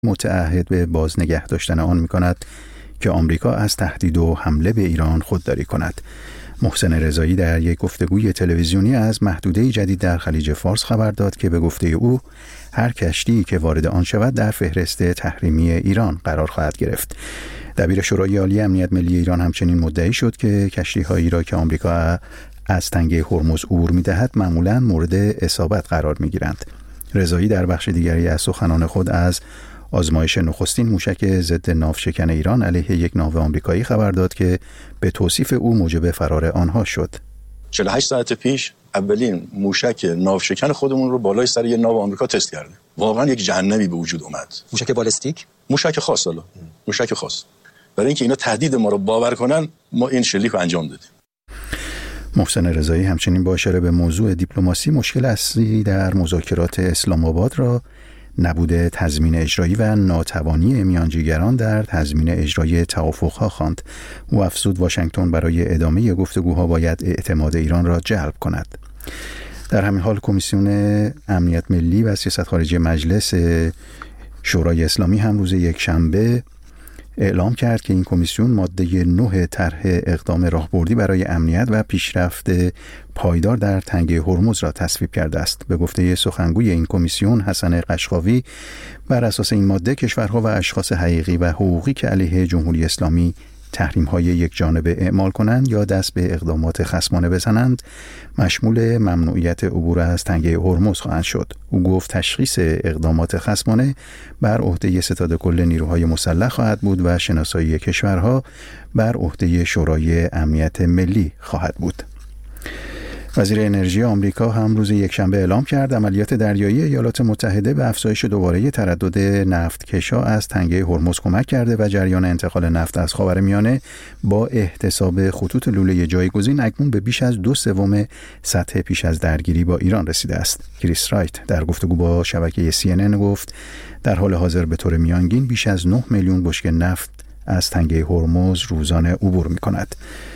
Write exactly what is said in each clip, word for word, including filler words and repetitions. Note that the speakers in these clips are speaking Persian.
متعهد به باز نگه داشتن آن می‌کند که آمریکا از تهدید و حمله به ایران خودداری کند. محسن رضایی در یک گفتگوی تلویزیونی از محدوده جدید در خلیج فارس خبر داد که به گفته او هر کشتی که وارد آن شود در فهرست تحریمی ایران قرار خواهد گرفت. دبیر شورای عالی امنیت ملی ایران همچنین مدعی شد که کشتی‌هایی را که آمریکا از تنگه هرمز عبور می‌دهد معمولاً مورد اصابت قرار می‌گیرند. رضایی در بخش دیگری از سخنان خود از آزمایش نخستین موشک ضد ناوشکن ایران علیه یک ناو آمریکایی خبر داد که به توصیف او موجب فرار آنها شد. چهل و هشت ساعت پیش اولین موشک ناوشکن خودمون رو بالای سر یک ناو آمریکا تست کردیم. واقعا یک جهنمی به وجود اومد. موشک بالستیک؟ موشک خاص حالا. موشک خاص. برای اینکه اینا تهدید ما رو باور کنن، ما این شلیک رو انجام دادیم. محسن رضایی همچنین با اشاره به موضوع دیپلماسی مشکل اصلی در مذاکرات اسلام آباد را نبود تضمین اجرایی و ناتوانی میانجیگران در تضمین اجرای توافق‌ها خواند. او افزود واشنگتن برای ادامه گفتگوها باید اعتماد ایران را جلب کند. در همین حال کمیسیون امنیت ملی و سیاست خارجی مجلس شورای اسلامی هم روز یکشنبه اعلام کرد که این کمیسیون ماده نه طرح اقدام راهبردی برای امنیت و پیشرفت پایدار در تنگه هرمز را تصویب کرده است. به گفته سخنگوی این کمیسیون حسن قشقاوی، بر اساس این ماده کشورها و اشخاص حقیقی و حقوقی که علیه جمهوری اسلامی تحریم‌های یک جانبه اعمال کنند یا دست به اقدامات خصمانه بزنند مشمول ممنوعیت عبور از تنگه هرمز خواهند شد. او گفت تشخیص اقدامات خصمانه بر عهده ستاد کل نیروهای مسلح خواهد بود و شناسایی کشورها بر عهده شورای امنیت ملی خواهد بود. وزیر انرژی آمریکا هم روز یکشنبه اعلام کرد عملیات دریایی ایالات متحده به افزایش دوباره تردد نفتکش‌ها از تنگه هرمز کمک کرده و جریان انتقال نفت از خاورمیانه با احتساب خطوط لوله جایگزین اکنون به بیش از دو سوم سطح پیش از درگیری با ایران رسیده است. کریس رایت در گفتگو با شبکه سی ان ان گفت در حال حاضر به طور میانگین بیش از نه میلیون بشکه نفت از تنگه هرمز روزانه عبور می‌کند.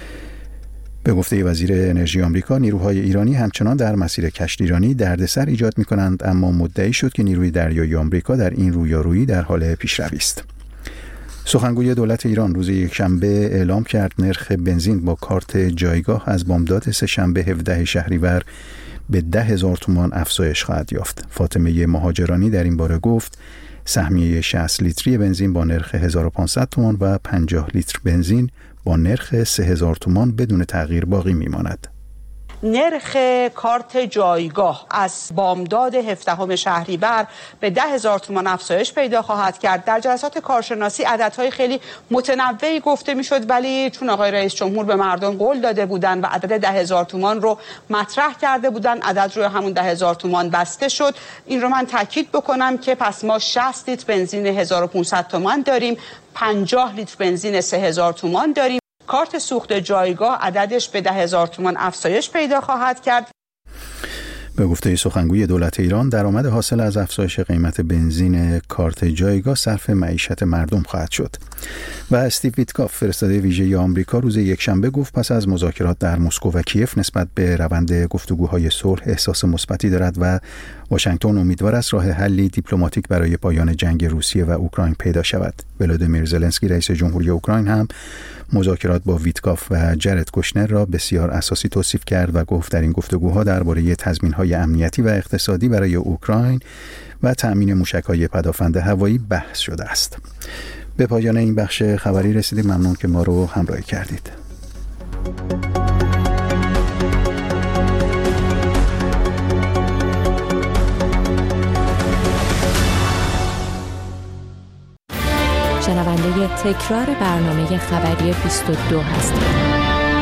به گفته وزیر انرژی آمریکا، نیروهای ایرانی همچنان در مسیر کشتیرانی دردسر ایجاد می‌کنند، اما مدعی شد که نیروی دریایی آمریکا در این رویارویی در حال پیشروی است. سخنگوی دولت ایران روز یکشنبه اعلام کرد نرخ بنزین با کارت جایگاه از بامداد سه‌شنبه هفدهم شهریور به ده هزار تومان افزایش خواهد یافت. فاطمه مهاجرانی در این باره گفت سهمیه شصت لیتری بنزین با نرخ هزار و پانصد تومان و پنجاه لیتر بنزین با نرخ سه هزار تومان بدون تغییر باقی میماند. نرخ کارت جایگاه از بامداد هفدهم شهریور به ده هزار تومان افزایش پیدا خواهد کرد. در جلسات کارشناسی عددهای خیلی متنوعی گفته میشد، ولی چون آقای رئیس جمهور به مردم قول داده بودند و عدد ده هزار تومان رو مطرح کرده بودند، عدد روی همون ده هزار تومان بسته شد. این رو من تاکید بکنم که پس ما شصت لیتر بنزین هزار و پانصد تومان داریم، پنجاه لیتر بنزین سه هزار تومان داریم. کارت سوخت جایگاه عددش به ده هزار تومان افزایش پیدا خواهد کرد. به گفته سخنگوی دولت ایران درآمد حاصل از افزایش قیمت بنزین کارت جایگاه صرف معیشت مردم خواهد شد. و استیو ویتکاف فرستاده ویژه آمریکا روز یکشنبه گفت پس از مذاکرات در مسکو و کیف نسبت به روند گفتگوهای صلح احساس مثبتی دارد و واشنگتن امیدوار است راه حلی دیپلماتیک برای پایان جنگ روسیه و اوکراین پیدا شود. ولادیمیر زلنسکی رئیس جمهوری اوکراین هم مذاکرات با ویتکاف و جرد کوشنر را بسیار اساسی توصیف کرد و گفت در این گفتگوها درباره تضمین‌های امنیتی و اقتصادی برای اوکراین و تأمین موشک‌های پدافند هوایی بحث شده است. به پایان این بخش خبری رسیدیم. ممنون که ما رو همراهی کردید. شنونده تکرار برنامه خبری بیست و دو هستید.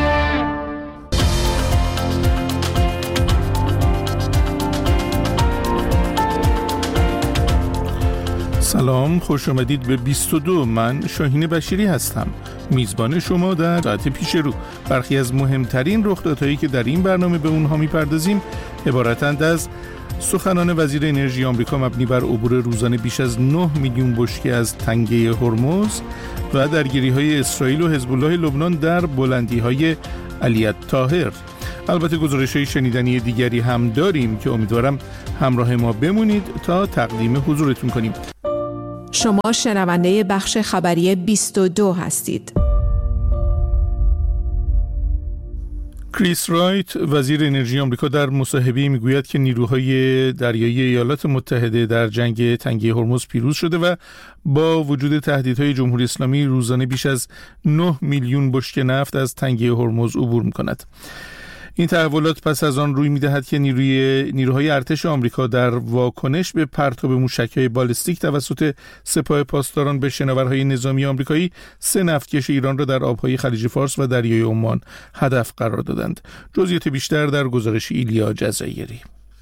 سلام، خوش آمدید به بیست و دو. من شاهین بشیری هستم، میزبان شما در ساعت پیش رو. برخی از مهمترین رخدادهایی که در این برنامه به اونها میپردازیم عبارتند از سخنان وزیر انرژی آمریکا مبنی بر عبور روزانه بیش از نه میلیون بشکه از تنگه هرمز و درگیری‌های اسرائیل و حزب الله لبنان در بلندی‌های علی الطاهر. البته گزارش‌های شنیدنی دیگری هم داریم که امیدوارم همراه ما بمونید تا تقدیم حضورتون کنیم. شما شنونده بخش خبری بیست و دو هستید. کریس رایت وزیر انرژی آمریکا در مصاحبه‌ای میگوید که نیروهای دریایی ایالات متحده در جنگ تنگه هرمز پیروز شده و با وجود تهدیدهای جمهوری اسلامی روزانه بیش از نه میلیون بشکه نفت از تنگه هرمز عبور می‌کند. این تحولات پس از آن روی می‌دهد که نیروی نیروهای ارتش آمریکا در واکنش به پرتاب موشک‌های بالستیک توسط سپاه پاسداران به شناورهای نظامی آمریکایی سه نفتکش ایران را در آب‌های خلیج فارس و دریای عمان هدف قرار دادند. جزئیات بیشتر در گزارش ایلیا جزایری.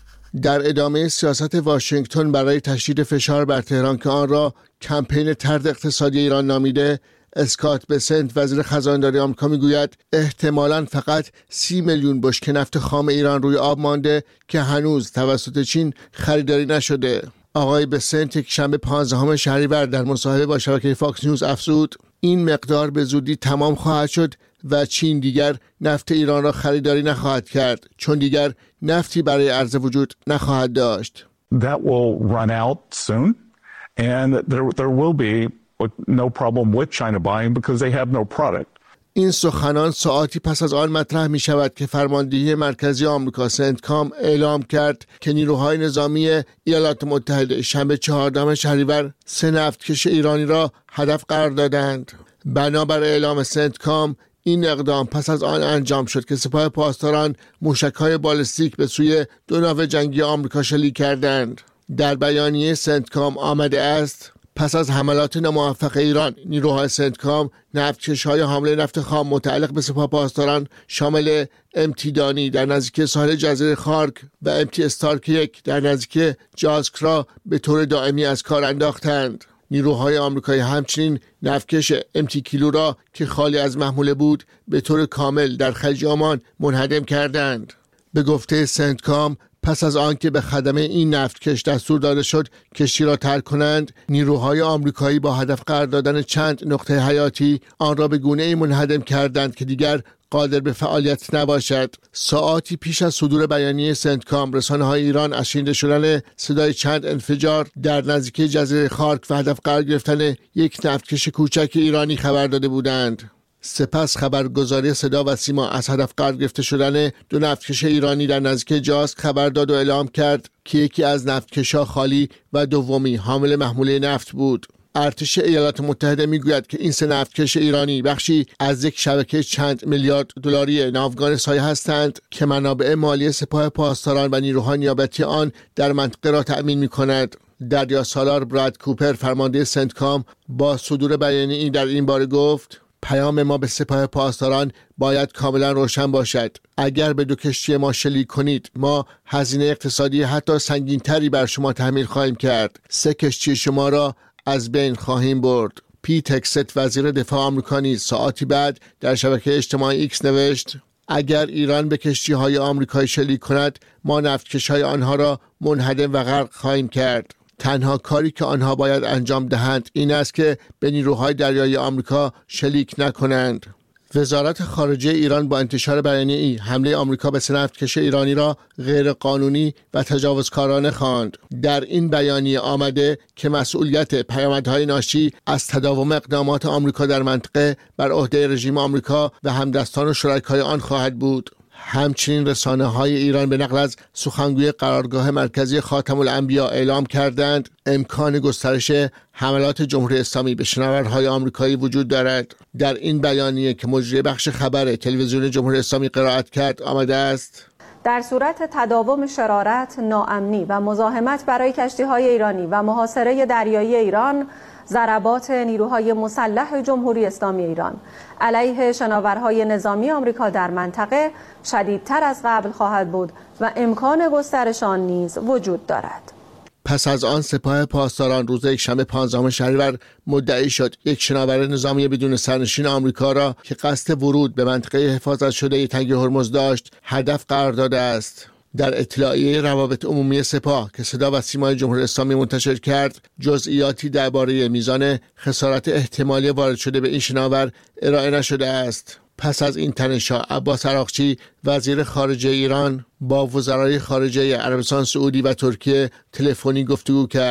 در ادامه سیاست واشنگتن برای تشدید فشار بر تهران که آن را کمپین طرد اقتصادی ایران نامیده، اسکات بسنت وزیر خزانه‌داری آمریکا میگوید احتمالاً فقط سی میلیون بشکه نفت خام ایران روی آب مانده که هنوز توسط چین خریداری نشده. آقای بسنت یک شنبه پانزدهم شهریور در مصاحبه با شبکه فاکس نیوز افزود این مقدار به زودی تمام خواهد شد و چین دیگر نفت ایران را خریداری نخواهد کرد چون دیگر نفتی برای عرضه وجود نخواهد داشت. That will run out soon and there there will be no problem with China buying because they have no product. این سخنان ساعتی پس از آن مطرح می شود که فرماندهی مرکزی آمریکا سنتکام اعلام کرد که نیروهای نظامی ایالات متحده شنبه چهاردهم شهریور سه نفتکش ایرانی را هدف قرار دادند. بنابر اعلام سنتکام این اقدام پس از آن انجام شد که سپاه پاسداران موشک‌های بالستیک به سوی دو ناو جنگی آمریکا شلیک کردند. در بیانیه سنتکام آمده است پس از حملات ناموفق ایران، نیروهای سنتکام نفتکش‌های حامل نفت خام متعلق به سپاه پاسداران شامل امتیدانی در نزدیکی ساحل جزیره خارک و امتی استارک یک در نزدیکی جاسک را به طور دائمی از کار انداختند. نیروهای آمریکایی همچنین نفتکش امتی کیلو را که خالی از محموله بود به طور کامل در خلیج عمان منهدم کردند. به گفته سنتکام پس از آنکه به خدمه این نفتکش دستور داده شد کشتی را ترک کنند، نیروهای آمریکایی با هدف قرار دادن چند نقطه حیاتی آن را به گونه‌ای منهدم کردند که دیگر قادر به فعالیت نباشد. ساعاتی پیش از صدور بیانیه سنتکام، رسانه‌های ایران از شنیده شدن صدای چند انفجار در نزدیکی جزیره خارک و هدف قرار گرفتن یک نفتکش کوچک ایرانی خبر داده بودند. سپس خبرگزاری صدا و سیما از هدف قرار گرفته شدن دو نفتکش ایرانی در نزدیکی جاسک خبر داد و اعلام کرد که یکی از نفتکش‌ها خالی و دومی حامل محموله نفت بود. ارتش ایالات متحده میگوید که این سه نفتکش ایرانی بخشی از یک شبکه چند میلیارد دلاری ناوگان سایه هستند که منابع مالی سپاه پاسداران و نیروهای نیابتی آن در منطقه را تأمین می‌کند. دریا سالار براد کوپر فرمانده سنتکام با صدور بیانیه‌ای در این باره گفت پیام ما به سپاه پاسداران باید کاملا روشن باشد. اگر به دو کشتی ما شلیک کنید ما هزینه اقتصادی حتی سنگین‌تری بر شما تحمیل خواهیم کرد. سه کشتی شما را از بین خواهیم برد. پیت هگست وزیر دفاع آمریکا نیز ساعتی بعد در شبکه اجتماعی ایکس نوشت اگر ایران به کشتی‌های آمریکایی شلیک کند ما نفتکش‌های آنها را منهدم و غرق خواهیم کرد. تنها کاری که آنها باید انجام دهند این است که به نیروهای دریایی آمریکا شلیک نکنند. وزارت خارجه ایران با انتشار بیانیه‌ای حمله آمریکا به سه نفتکش ایرانی را غیر قانونی و تجاوزکارانه خواند. در این بیانیه آمده که مسئولیت پیامدهای ناشی از تداوم اقدامات آمریکا در منطقه بر عهده رژیم آمریکا و همدستان و شرکای آن خواهد بود. همچنین رسانه‌های ایران به نقل از سخنگوی قرارگاه مرکزی خاتم الانبیا اعلام کردند امکان گسترش حملات جمهوری اسلامی به شناورهای آمریکایی وجود دارد. در این بیانیه که مجری بخش خبر تلویزیون جمهوری اسلامی قرائت کرد آمده است در صورت تداوم شرارت، ناامنی و مزاحمت برای کشتی‌های ایرانی و محاصره دریایی ایران، ضربات نیروهای مسلح جمهوری اسلامی ایران علیه شناورهای نظامی آمریکا در منطقه شدیدتر از قبل خواهد بود و امکان گسترش آن نیز وجود دارد. پس از آن سپاه پاسداران روز یکشنبه پانزدهم شهریور مدعی شد یک شناور نظامی بدون سرنشین آمریکا را که قصد ورود به منطقه حفاظت شده تنگه هرمز داشت هدف قرار داده است. در اطلاعیه روابط عمومی سپاه که صدا و سیمای جمهوری اسلامی منتشر کرد جزئیاتی درباره میزان خسارت احتمالی وارد شده به این شناور ارائه نشده است. پس از این تنش‌ها عباس عراقچی وزیر خارجه ایران با وزرای خارجه عربستان سعودی و ترکیه تلفنی گفتگو کرد.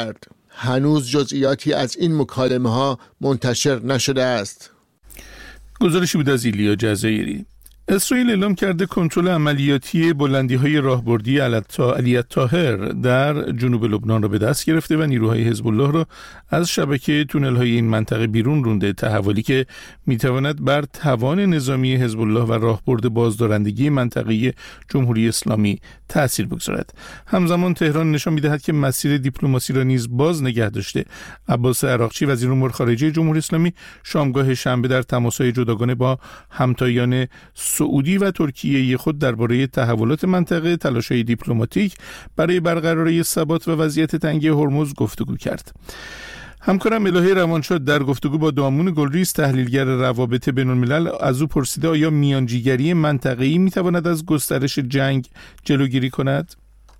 هنوز جزئیاتی از این مکالمه ها منتشر نشده است. گزارشی بود از ایلیا جزایری. اسرائیل اعلام کرده کنترل عملیاتی بلندی‌های راهبردی علی طاهر در جنوب لبنان را به دست گرفته و نیروهای حزب الله را از شبکه تونل‌های این منطقه بیرون رانده، تحولی که می‌تواند بر توان نظامی حزب الله و راهبرد بازدارندگی منطقه جمهوری اسلامی تأثیر بگذارد. همزمان تهران نشان می‌دهد که مسیر دیپلماسی را نیز باز نگه داشته. عباس عراقچی وزیر امور خارجه جمهوری اسلامی شامگاه شنبه در تماس‌های جداگانه با همتایان سعودی و ترکیه خود درباره تحولات منطقه، تلاش‌های دیپلماتیک برای برقراری ثبات و وضعیت تنگی هرمز گفتگو کرد. همکارم الهه روانشاد در گفتگو با دامون گلریز تحلیلگر روابط بین‌الملل از او پرسیده آیا میانجیگری منطقه‌ای میتواند از گسترش جنگ جلوگیری کند؟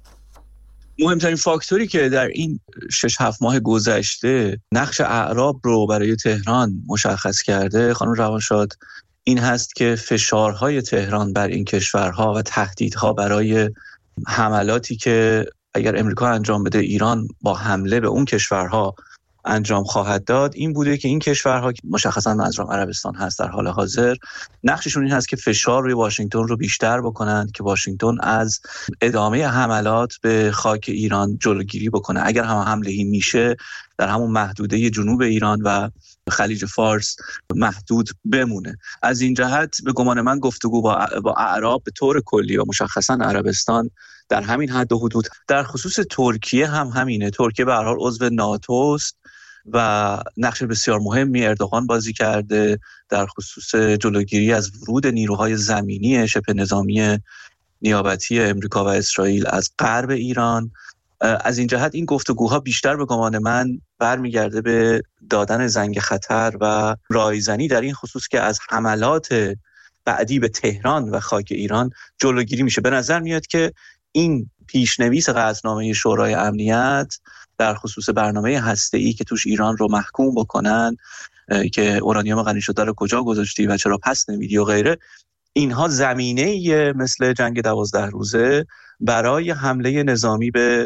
مهمترین فاکتوری که در این شش هفت ماه گذشته نقش اعراب رو برای تهران مشخص کرده خانم روانشاد این هست که فشارهای تهران بر این کشورها و تهدیدها برای حملاتی که اگر امریکا انجام بده ایران با حمله به اون کشورها انجام خواهد داد این بوده که این کشورها مشخصا منظورم عربستان هست در حال حاضر نقششون این هست که فشار روی واشنگتن رو بیشتر بکنند که واشنگتن از ادامه حملات به خاک ایران جلوگیری بکنه. اگر هم حمله میشه در همون محدوده جنوب ایران و خلیج فارس محدود بمونه. از این جهت به گمان من گفتگو با با اعراب به طور کلی و مشخصا عربستان در همین حد و حدود. در خصوص ترکیه هم همینه. ترکیه به هر حال عضو ناتو است و نقش بسیار مهمی اردوغان بازی کرده در خصوص جلوگیری از ورود نیروهای زمینی شبه نظامی نیابتی امریکا و اسرائیل از غرب ایران. از این جهت این گفتگوها بیشتر به گمان من برمیگرده به دادن زنگ خطر و رایزنی در این خصوص که از حملات بعدی به تهران و خاک ایران جلوگیری میشه. به نظر میاد که این پیشنویس قطعنامه شورای امنیت در خصوص برنامه هسته‌ای که توش ایران رو محکوم بکنن که اورانیوم غنی شده رو کجا گذاشتی و چرا پس نمیدی و غیره، اینها زمینه مثل جنگ دوازده روزه برای حمله نظامی به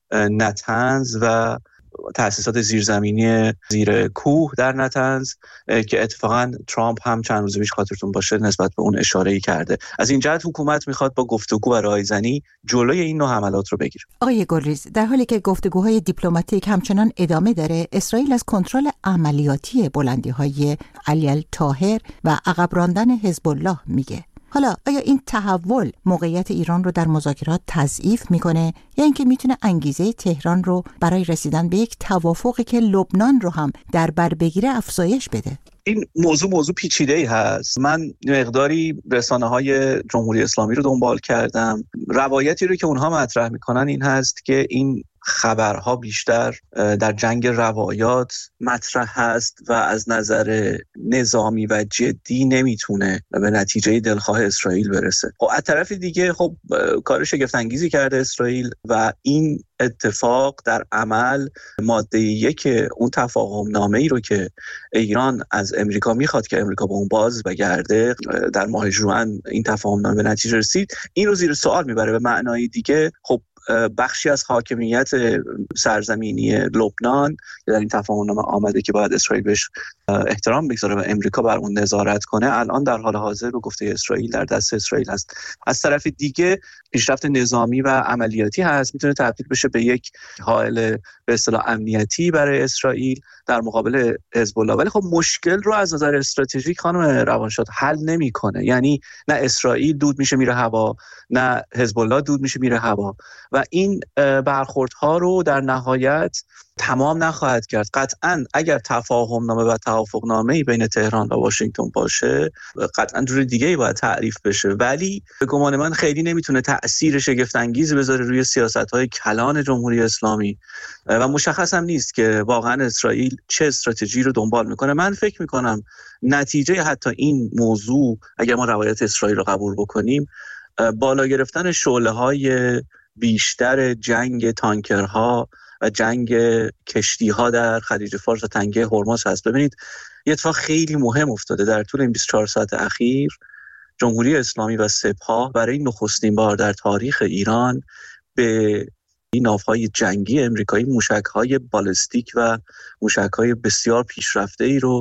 نتنز و تأسیسات زیرزمینی زیر کوه در نتنز که اتفاقا ترامپ هم چند روز پیش خاطرتون باشه نسبت به اون اشاره‌ای کرده. از این جهت حکومت میخواد با گفتگو و رایزنی جلوی این نوع حملات رو بگیره. آقای گلریز، در حالی که گفتگوهای دیپلماتیک همچنان ادامه داره، اسرائیل از کنترل عملیاتی بلندی‌های علی طاهر و عقب راندن حزب الله میگه. حالا آیا این تحول موقعیت ایران رو در مذاکرات تضعیف میکنه یا اینکه میتونه انگیزه تهران رو برای رسیدن به یک توافقی که لبنان رو هم در بر بگیره افزایش بده؟ این موضوع موضوع پیچیده‌ای هست. من مقداری رسانه‌های جمهوری اسلامی رو دنبال کردم. روایتی رو که اونها مطرح میکنن این هست که این خبرها بیشتر در جنگ روایات مطرح هست و از نظر نظامی و جدی نمیتونه به نتیجه دلخواه اسرائیل برسه. خب از طرف دیگه خب کار شگفت انگیزی کرده اسرائیل و این اتفاق در عمل ماده یک اون تفاهم نامه‌ای رو که ایران از امریکا میخواد که امریکا به اون باز بگرده در ماه ژوئن این تفاهم نامه به نتیجه رسید، این رو زیر سوال میبره. به معنای دیگه خب بخشی از حاکمیت سرزمینی لبنان در این تفاهم نامه آمده که باید اسرائیل بهش احترام بگذاره و امریکا بر اون نظارت کنه، الان در حال حاضر به گفته اسرائیل در دست اسرائیل هست. از طرف دیگه پیشرفت نظامی و عملیاتی هست، میتونه تبدیل بشه به یک حائل به اصطلاح امنیتی برای اسرائیل در مقابل حزب الله. ولی خب مشکل رو از نظر استراتژیک خانم روانشاد حل نمیکنه. یعنی نه اسرائیل دود میشه میره هوا، نه حزب الله دود میشه میره هوا و این برخوردها رو در نهایت تمام نخواهد کرد. قطعاً اگر تفاهم نامه و توافق نامه‌ای بین تهران و واشنگتن باشه قطعاً جور دیگه‌ای باید تعریف بشه، ولی به گمان من خیلی نمیتونه تأثیر شگفت انگیزی بذاره روی سیاست‌های کلان جمهوری اسلامی و مشخص هم نیست که واقعاً اسرائیل چه استراتژی رو دنبال میکنه. من فکر میکنم نتیجه حتی این موضوع اگر ما روایت اسرائیل رو قبول بکنیم بالا گرفتن شعله‌های بیشتر جنگ تانکرها و جنگ کشتی‌ها در خلیج فارس و تنگه هرمز هست. ببینید یه اتفاق خیلی مهم افتاده در طول این بیست و چهار ساعت اخیر. جمهوری اسلامی و سپاه برای نخستین بار در تاریخ ایران به این ناوهای جنگی امریکایی موشک‌های بالستیک و موشک‌های بسیار پیشرفته‌ای رو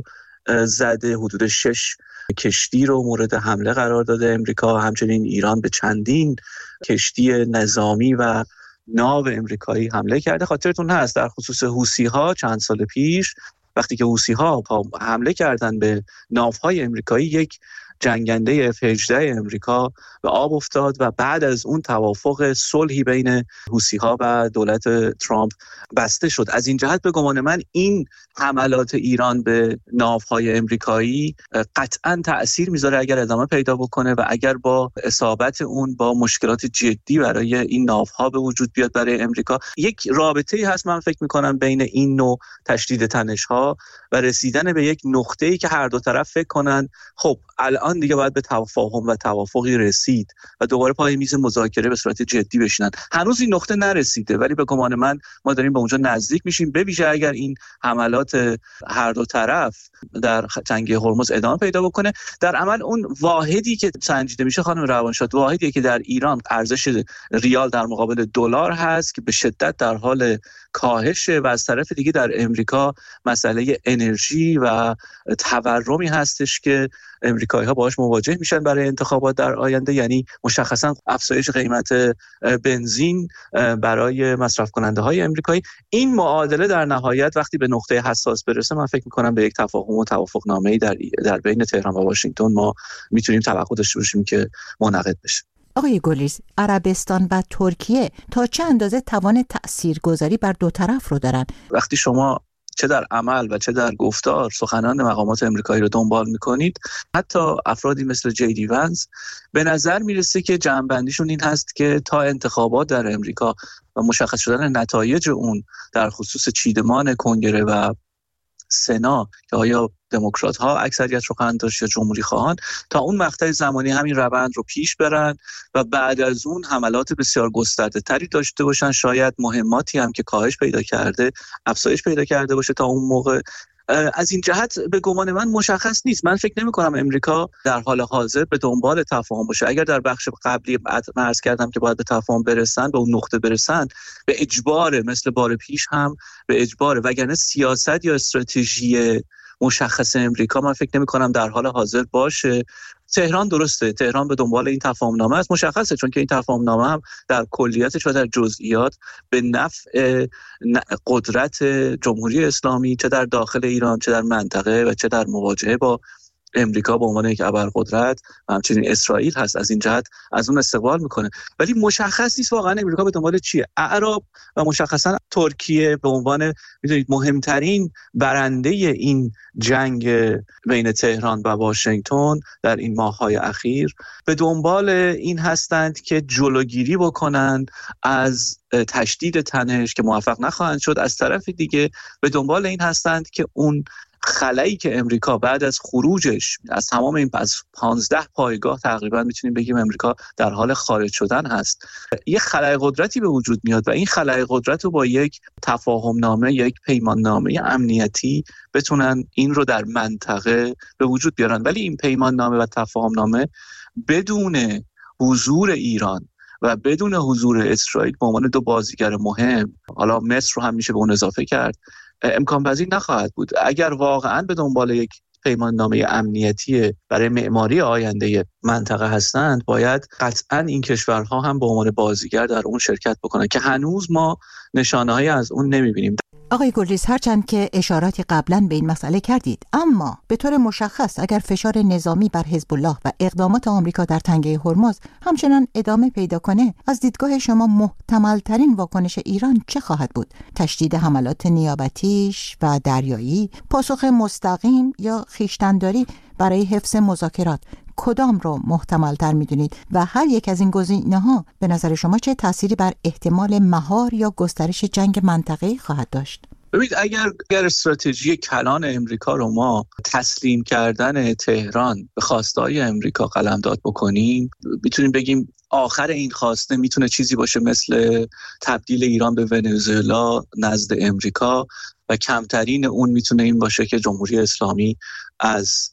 زده. حدود شش کشتی رو مورد حمله قرار داده امریکا. همچنین ایران به چندین کشتی نظامی و ناو امریکایی حمله کرده. خاطرتون هست در خصوص حوثی‌ها چند سال پیش وقتی که حوثی‌ها حمله کردن به ناوهای امریکایی، یک جنگنده اف هجده امریکا به آب افتاد و بعد از اون توافق صلحی بین حوثی‌ها و دولت ترامپ بسته شد. از این جهت به گمان من این حملات ایران به ناوهای امریکایی قطعاً تأثیر میذاره اگر ادامه پیدا بکنه و اگر با اصابت اون با مشکلات جدی برای این ناوها به وجود بیاد برای امریکا. یک رابطه‌ای هست من فکر می‌کنم بین این نوع تشدید تنش‌ها و رسیدن به یک نقطه‌ای که هر دو طرف فکر کنن خب الان دیگه باید به تفاهم و توافقی رسید و دوباره پای میز مذاکره به صورت جدی بشینن. هنوز این نقطه نرسیده ولی به گمان من ما داریم به اونجا نزدیک میشیم، به ویژه اگر این حملات هر دو طرف در جنگ هرمز ادامه پیدا بکنه. در عمل اون واحدی که سنجیده میشه خانم روانشاد، واحدی که در ایران ارزش ریال در مقابل دلار هست که به شدت در حال کاهشه و از طرف دیگه در امریکا مسئله انرژی و تورمی هستش که امریکایی‌ها باهاش مواجه میشن برای انتخابات در آینده، یعنی مشخصا افزایش قیمت بنزین برای مصرف کننده های امریکایی. این معادله در نهایت وقتی به نقطه حساس برسه من فکر میکنم به یک تفاهم و توافقنامه‌ای در در بین تهران و واشنگتن ما میتونیم توقع داشته باشیم که منعقد بشه. آقای گلیز، عربستان و ترکیه تا چه اندازه توان تاثیرگذاری بر دو طرف رو دارن؟ وقتی شما چه در عمل و چه در گفتار سخنان مقامات امریکایی رو دنبال میکنید، حتی افرادی مثل جی دی ونس، به نظر میرسه که جمع‌بندیشون این هست که تا انتخابات در امریکا و مشخص شدن نتایج اون در خصوص چیدمان کنگره و سنا که آیا دموکرات ها اکثریت رو خواهند داشت یا جمهوری خواهان، تا اون مقطع زمانی همین روند رو پیش برن و بعد از اون حملات بسیار گسترده تری داشته باشن. شاید مهماتی هم که کاهش پیدا کرده افزایش پیدا کرده باشه تا اون موقع. از این جهت به گمان من مشخص نیست. من فکر نمی کنم امریکا در حال حاضر به دنبال تفاهم باشه. اگر در بخش قبلی عرض کردم که باید به تفاهم برسن، به اون نقطه برسن، به اجبار مثل بار پیش هم به اجبار، وگرنه سیاست یا استراتژی مشخص امریکا من فکر نمی کنم در حال حاضر باشه. تهران درسته، تهران به دنبال این تفاهم نامه است، مشخصه، چون که این تفاهم نامه هم در کلیتش و در جزئیات به نفع قدرت جمهوری اسلامی چه در داخل ایران چه در منطقه و چه در مواجهه با امریکا به عنوان یک ابرقدرت و همچنین اسرائیل هست. از این جهت از اون استقبال میکنه، ولی مشخص نیست واقعا امریکا به دنبال چیه. اعراب و مشخصا ترکیه به عنوان میدونید مهمترین برنده این جنگ بین تهران و واشنگتن در این ماه‌های اخیر به دنبال این هستند که جلوگیری بکنند از تشدید تنش که موفق نخواهند شد. از طرف دیگه به دنبال این هستند که اون خلایی که امریکا بعد از خروجش از تمام این از پانزده پایگاه تقریبا میتونیم بگیم امریکا در حال خارج شدن هست، یه خلای قدرتی به وجود میاد و این خلای قدرت رو با یک تفاهم نامه یا یک پیمان نامه امنیتی بتونن این رو در منطقه به وجود بیارن. ولی این پیمان نامه و تفاهم نامه بدون حضور ایران و بدون حضور اسرائیل به عنوان دو بازیگر مهم، حالا مصر رو هم میشه به اون اضافه کرد، امکان پذیر نخواهد بود. اگر واقعا به دنبال یک پیمان نامه امنیتی برای معماری آینده منطقه هستند، باید قطعا این کشورها هم به عنوان بازیگر در اون شرکت بکنن که هنوز ما نشانه‌هایی از اون نمی‌بینیم. آقای گلریز، هرچند که اشاراتی قبلا به این مسئله کردید، اما به طور مشخص اگر فشار نظامی بر حزب الله و اقدامات آمریکا در تنگه هرمز همچنان ادامه پیدا کنه، از دیدگاه شما محتمل ترین واکنش ایران چه خواهد بود؟ تشدید حملات نیابتیش و دریایی، پاسخ مستقیم یا خویشتن‌داری برای حفظ مذاکرات، کدام رو محتمل تر میدونید و هر یک از این گزینه‌ها به نظر شما چه تأثیری بر احتمال مهار یا گسترش جنگ منطقه‌ای خواهد داشت؟ ببینید، اگر اگر استراتژی کلان امریکا رو ما تسلیم کردن تهران به خواستهای امریکا قلمداد بکنیم، میتونیم بگیم آخر این خواسته میتونه چیزی باشه مثل تبدیل ایران به ونزوئلا نزد امریکا و کمترین اون میتونه این باشه که جمهوری اسلامی از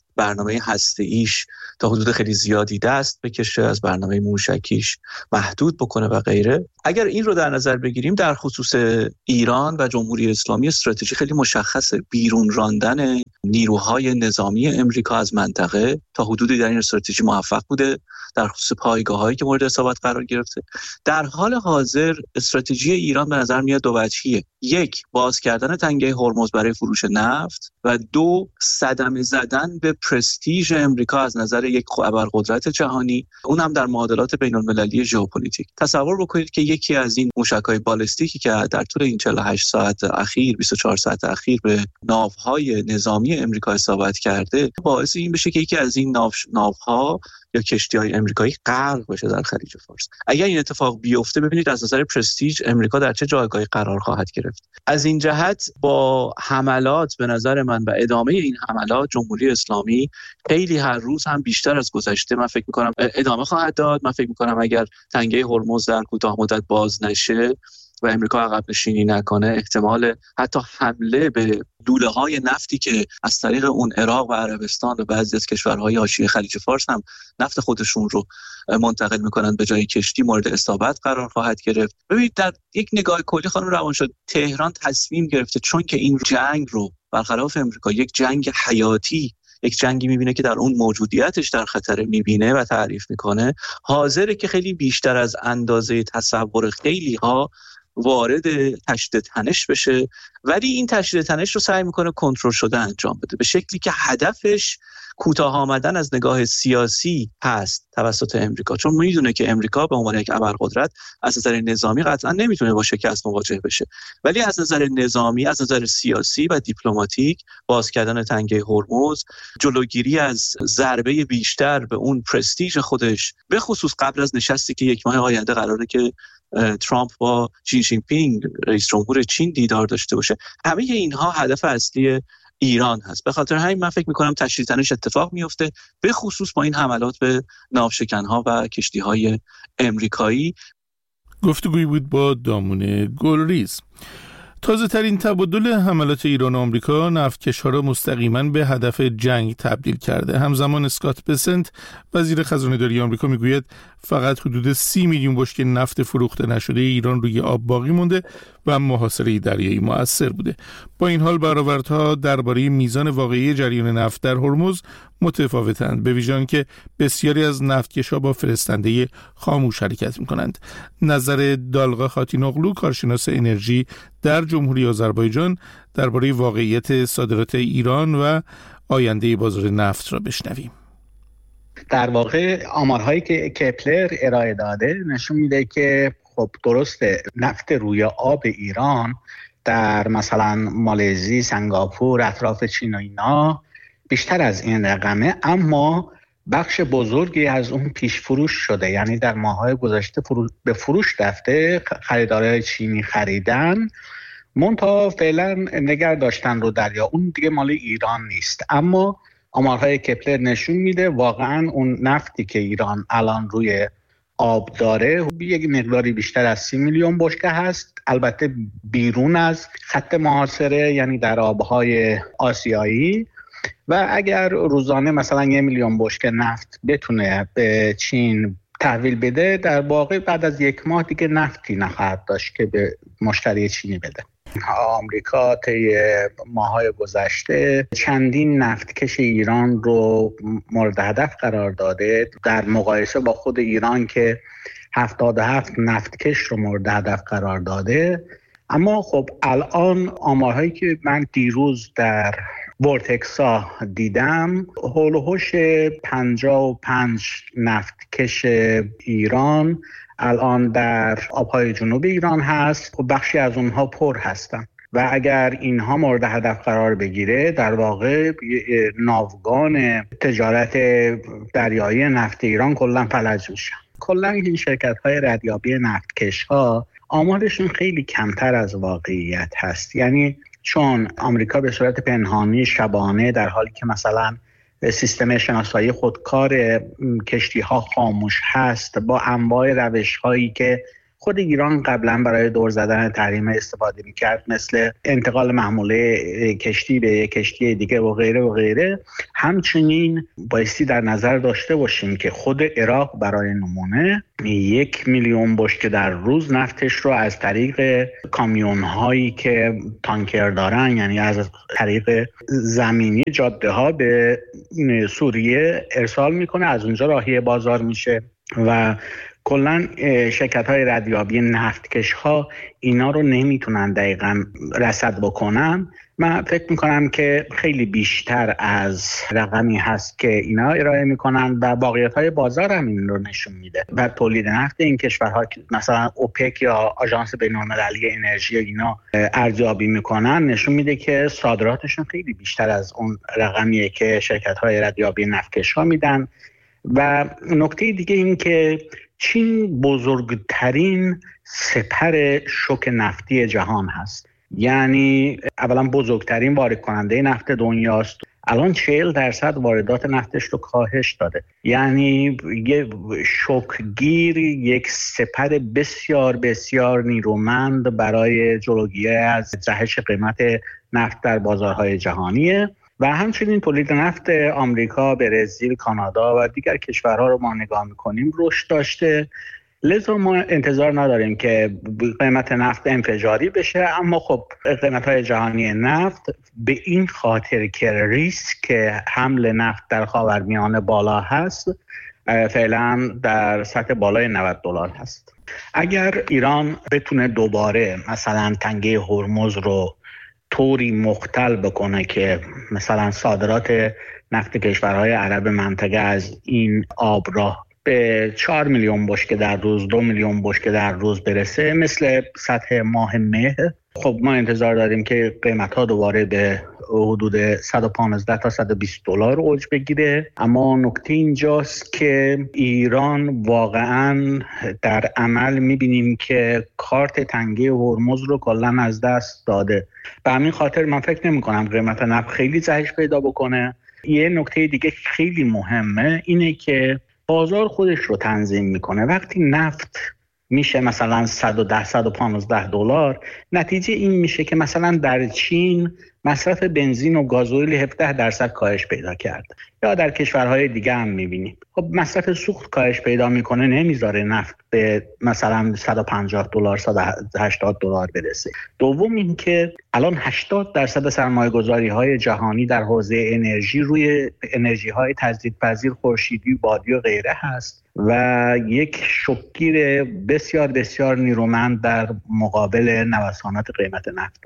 برنامه هسته‌ایش تا حدود خیلی زیادی دست بکشه، از برنامه موشکیش محدود بکنه و غیره. اگر این رو در نظر بگیریم، در خصوص ایران و جمهوری اسلامی استراتژی خیلی مشخصه، بیرون راندن نیروهای نظامی امریکا از منطقه. تا حدودی در این استراتژی موفق بوده در خصوص پایگاه‌هایی که مورد اصابت قرار گرفته. در حال حاضر استراتژی ایران به نظر میاد دو وجهیه: یک، باز کردن تنگه هرمز برای فروش نفت، و دو، صدمه زدن به پرستیژ امریکا از نظر یک ابرقدرت جهانی، اون هم در معادلات بین‌المللی ژئوپلیتیک. تصور بکنید که یکی از این موشک‌های بالستیکی که در طول این چهل و هشت ساعت اخیر، بیست و چهار ساعت اخیر به ناوهای نظامی امریکا اصابت کرده، باعث این بشه که یکی از این ناو ناوها یا کشتی‌های امریکایی غرق بشه در خلیج فارس. اگر این اتفاق بیفته، ببینید از نظر پرستیژ امریکا در چه جایگاهی قرار خواهد گرفت. از این جهت با حملات، به نظر من، و ادامه این حملات، جمهوری اسلامی خیلی هر روز هم بیشتر از گذشته من فکر می‌کنم ادامه خواهد داد. من فکر می‌کنم اگر تنگه هرمز در کوتاه مدت باز نشه و امریکا عقب نشینی نکنه، احتمال حتی حمله به لوله‌های نفتی که از طریق اون عراق و عربستان و بعضی از کشورهای حاشیه خلیج فارس هم نفت خودشون رو منتقل میکنن به جای کشتی، مورد اصابت قرار خواهد گرفت. ببینید در یک نگاه کلی خانم روانشاد، تهران تصمیم گرفته چون که این جنگ رو برخلاف امریکا یک جنگ حیاتی، یک جنگی میبینه که در اون موجودیتش در خطر میبینه و تعریف میکنه، حاضره که خیلی بیشتر از اندازه تصور خیلی ها وارد تشدید تنش بشه، ولی این تشدید تنش رو سعی میکنه کنترل شده انجام بده، به شکلی که هدفش کوتاه آمدن از نگاه سیاسی هست توسط امریکا، چون میدونه که امریکا به عنوان یک ابرقدرت از نظر نظامی قطعا نمیتونه با شکست مواجه بشه، ولی از نظر نظامی، از نظر سیاسی و دیپلماتیک، باز کردن تنگه هرمز، جلوگیری از ضربه بیشتر به اون پرستیژ خودش، به خصوص قبل از نشستی که یک ماه آینده قراره که ترامپ با شی جین پینگ رئیس جمهور چین دیدار داشته باشه، همه اینها هدف اصلی ایران هست. به خاطر همین من فکر می‌کنم تشدید تنش اتفاق میفته، به خصوص با این حملات به ناوشکن‌ها و کشتی‌های امریکایی. گفتگویی بود با دامون گلریز. تازه ترین تبادل حملات ایران و آمریکا نفتکش‌ها را مستقیما به هدف جنگ تبدیل کرده. همزمان اسکات بسنت وزیر خزانه‌داری آمریکا میگوید فقط حدود سی میلیون بشکه نفت فروخته نشده ایران روی آب باقی مونده و محاصره دریایی مؤثر بوده. با این حال برآوردها درباره میزان واقعی جریان نفت در هرمز متفاوتند، به ویژه آنکه بسیاری از نفتکش‌ها با فرستنده خاموش حرکت می‌کنند. نظر دالغا خاتینوغلو، کارشناس انرژی در جمهوری آذربایجان، درباره واقعیت صادرات ایران و آینده بازار نفت را بشنویم. در واقع آمارهایی که کپلر ارائه داده نشون میده که خب درسته نفت روی آب ایران در مثلا مالزی، سنگاپور، اطراف چین و اینا بیشتر از این رقمه، اما بخش بزرگی از اون پیش فروش شده، یعنی در ماه‌های گذشته فروش به فروش رفته، خریدارای چینی خریدن، منتها فعلا نگه داشتن رو دریا، اون دیگه مال ایران نیست. اما آمارهای کپلر نشون میده واقعا اون نفتی که ایران الان روی آب داره یک مقداری بیشتر از سی میلیون بشکه هست، البته بیرون از خط محاصره، یعنی در آبهای آسیایی. و اگر روزانه مثلا یک میلیون بشکه نفت بتونه به چین تحویل بده، در واقع بعد از یک ماه دیگه نفتی نخواهد داشت که به مشتری چینی بده. آمریکا طی ماه‌های گذشته چندین نفتکش ایران رو مورد هدف قرار داده، در مقایسه با خود ایران که هفتاد و هفت نفتکش رو مورد هدف قرار داده. اما خب الان آمارهایی که من دیروز در ورتکسا دیدم، هول و هوش پنجاه و پنج نفتکش ایران الان در آبهای جنوب ایران هست و بخشی از اونها پر هستن و اگر اینها مورد هدف قرار بگیره، در واقع ناوگان تجارت دریایی نفت ایران کلا فلج میشن. کلا این شرکت‌های ردیابی نفتکش‌ها آمارشون خیلی کمتر از واقعیت هست، یعنی چون آمریکا به صورت پنهانی شبانه در حالی که مثلا سیستم شناسایی خودکار کشتی ها خاموش هست، با انواع روش هایی که خود ایران قبلا برای دور زدن تحریم استفاده می‌کرد، مثل انتقال محموله کشتی به کشتی دیگه و غیره و غیره. همچنین بایستی در نظر داشته باشیم که خود عراق برای نمونه یک میلیون بشکه در روز نفتش رو از طریق کامیون هایی که تانکر دارن، یعنی از طریق زمینی جاده ها به سوریه ارسال میکنه، از اونجا راهی بازار میشه و کلا شرکت های ردیابی نفتکش ها اینا رو نمیتونن دقیقاً رصد بکنن. من فکر میکنم که خیلی بیشتر از رقمی هست که اینا ارائه میکنن و واقعیت های بازار هم این رو نشون میده و تولید نفت این کشورها مثلا اوپک یا آژانس بین‌المللی انرژی اینا ارزیابی میکنن نشون میده که صادراتشون خیلی بیشتر از اون رقمیه که شرکت های ردیابی نفتکش ها میدن. و نکته دیگه این که چین بزرگترین سپر شوک نفتی جهان هست، یعنی اولا بزرگترین وارد کننده نفت دنیاست. الان چهل درصد واردات نفتش رو کاهش داده، یعنی یه شوکگیر، یک سپر بسیار بسیار نیرومند برای جلوگیری از جهش قیمت نفت در بازارهای جهانیه. و همچنین تولید نفت آمریکا، برزیل، کانادا و دیگر کشورها رو ما نگاه میکنیم رشد داشته، لذا ما انتظار نداریم که قیمت نفت انفجاری بشه. اما خب قیمت‌های جهانی نفت به این خاطر که ریسک حمل نفت در خاورمیانه بالا هست، فعلا در سطح بالای نود دلار هست. اگر ایران بتونه دوباره مثلا تنگه هرمز رو طوری مختل بکنه که مثلا صادرات نفت کشورهای عرب منطقه از این آب راه به چهار میلیون بشکه در روز، دو میلیون بشکه در روز برسه مثل سطح ماه مه، خب ما انتظار داریم که قیمت ها دوباره به حدود صد و پانزده تا صد و بیست دلار اوج بگیره. اما نکته اینجاست که ایران واقعا در عمل میبینیم که کارت تنگه هرمز رو کلا از دست داده. به همین خاطر من فکر نمی کنم قیمت نفت خیلی جهش پیدا بکنه. یه نکته دیگه خیلی مهمه اینه که بازار خودش رو تنظیم میکنه. وقتی نفت میشه مثلا صد و ده صد و پانزده دلار، نتیجه این میشه که مثلا در چین مصرف بنزین و گازوئیل هفده درصد کاهش پیدا کرد، یا در کشورهای دیگه هم میبینیم. خب مصرف سوخت کاهش پیدا میکنه، نمیذاره نفت به مثلا صد و پنجاه دلار صد و هشتاد دلار برسه. دوم این که الان هشتاد درصد سرمایه گذاری های جهانی در حوزه انرژی روی انرژی های تجدیدپذیر، خورشیدی، بادی و غیره هست و یک شوکگیر بسیار بسیار نیرومند در مقابل نوسانات قیمت نفت.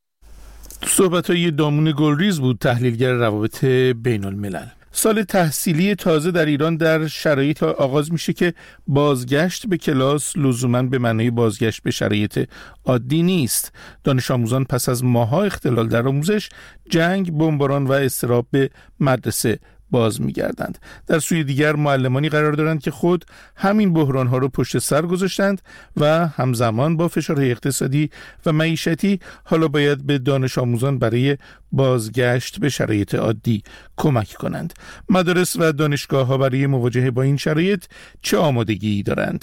صحبت‌های دامون گلریز بود، تحلیلگر روابط بین الملل. سال تحصیلی تازه در ایران در شرایط آغاز میشه که بازگشت به کلاس لزوماً به معنای بازگشت به شرایط عادی نیست. دانش آموزان پس از ماه‌ها اختلال در آموزش، جنگ، بمباران و اضطراب به مدرسه باز می‌گردند. در سوی دیگر معلمانی قرار دارند که خود همین بحران‌ها رو پشت سر گذاشتند و همزمان با فشارهای اقتصادی و معیشتی حالا باید به دانش آموزان برای بازگشت به شرایط عادی کمک کنند. مدارس و دانشگاه‌ها برای مواجهه با این شرایط چه آمادگی دارند؟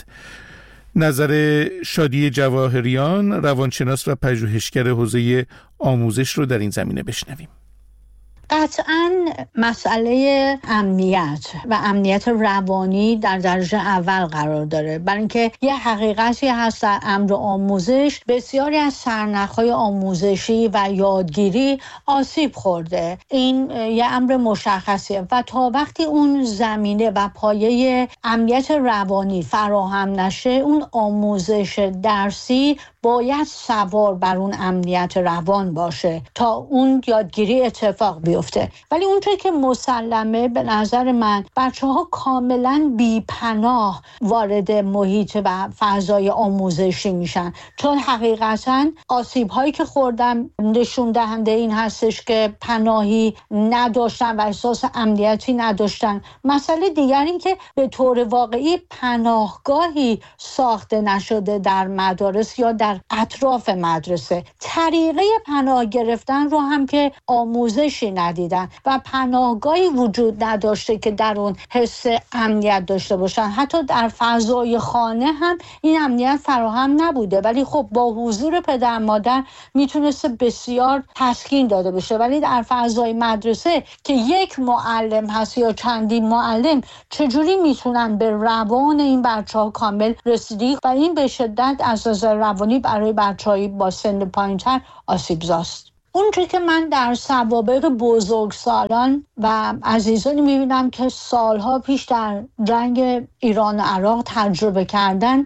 نظر شادی جواهریان، روانشناس و پژوهشگر حوزه آموزش رو در این زمینه بشنویم. قطعاً مسئله امنیت و امنیت روانی در درجه اول قرار داره، برای اینکه یه حقیقتی هست در امر آموزش، بسیاری از سرنخ‌های آموزشی و یادگیری آسیب خورده. این یه امر مشخصیه و تا وقتی اون زمینه و پایه امنیت روانی فراهم نشه، اون آموزش درسی باید سوار بر اون امنیت روان باشه تا اون یادگیری اتفاق بیفته. ولی اونطور که مسلمه به نظر من بچه ها کاملا بی پناه وارد محیط و فضای آموزشی میشن، چون حقیقتا آسیب هایی که خوردن نشون دهنده این هستش که پناهی نداشتن و احساس امنیتی نداشتن. مسئله دیگر این که به طور واقعی پناهگاهی ساخته نشده در مدارس یا در اطراف مدرسه. طریقه پناه گرفتن رو هم که آموزشی ندیدن و پناهگاهی وجود نداشته که در اون حس امنیت داشته باشن. حتی در فضای خانه هم این امنیت فراهم نبوده، ولی خب با حضور پدر مادر میتونسته بسیار تسکین داده بشه. ولی در فضای مدرسه که یک معلم هست یا چندین معلم، چجوری میتونن به روان این بچه‌ها کامل رسیدگی؟ و این به شدت از نظر روانی برای بچه‌های با سن پایین‌تر آسیبزاست. اونچه که من در سوابق بزرگسالان و عزیزانی میبینم که سالها پیش در جنگ ایران و عراق تجربه کردن،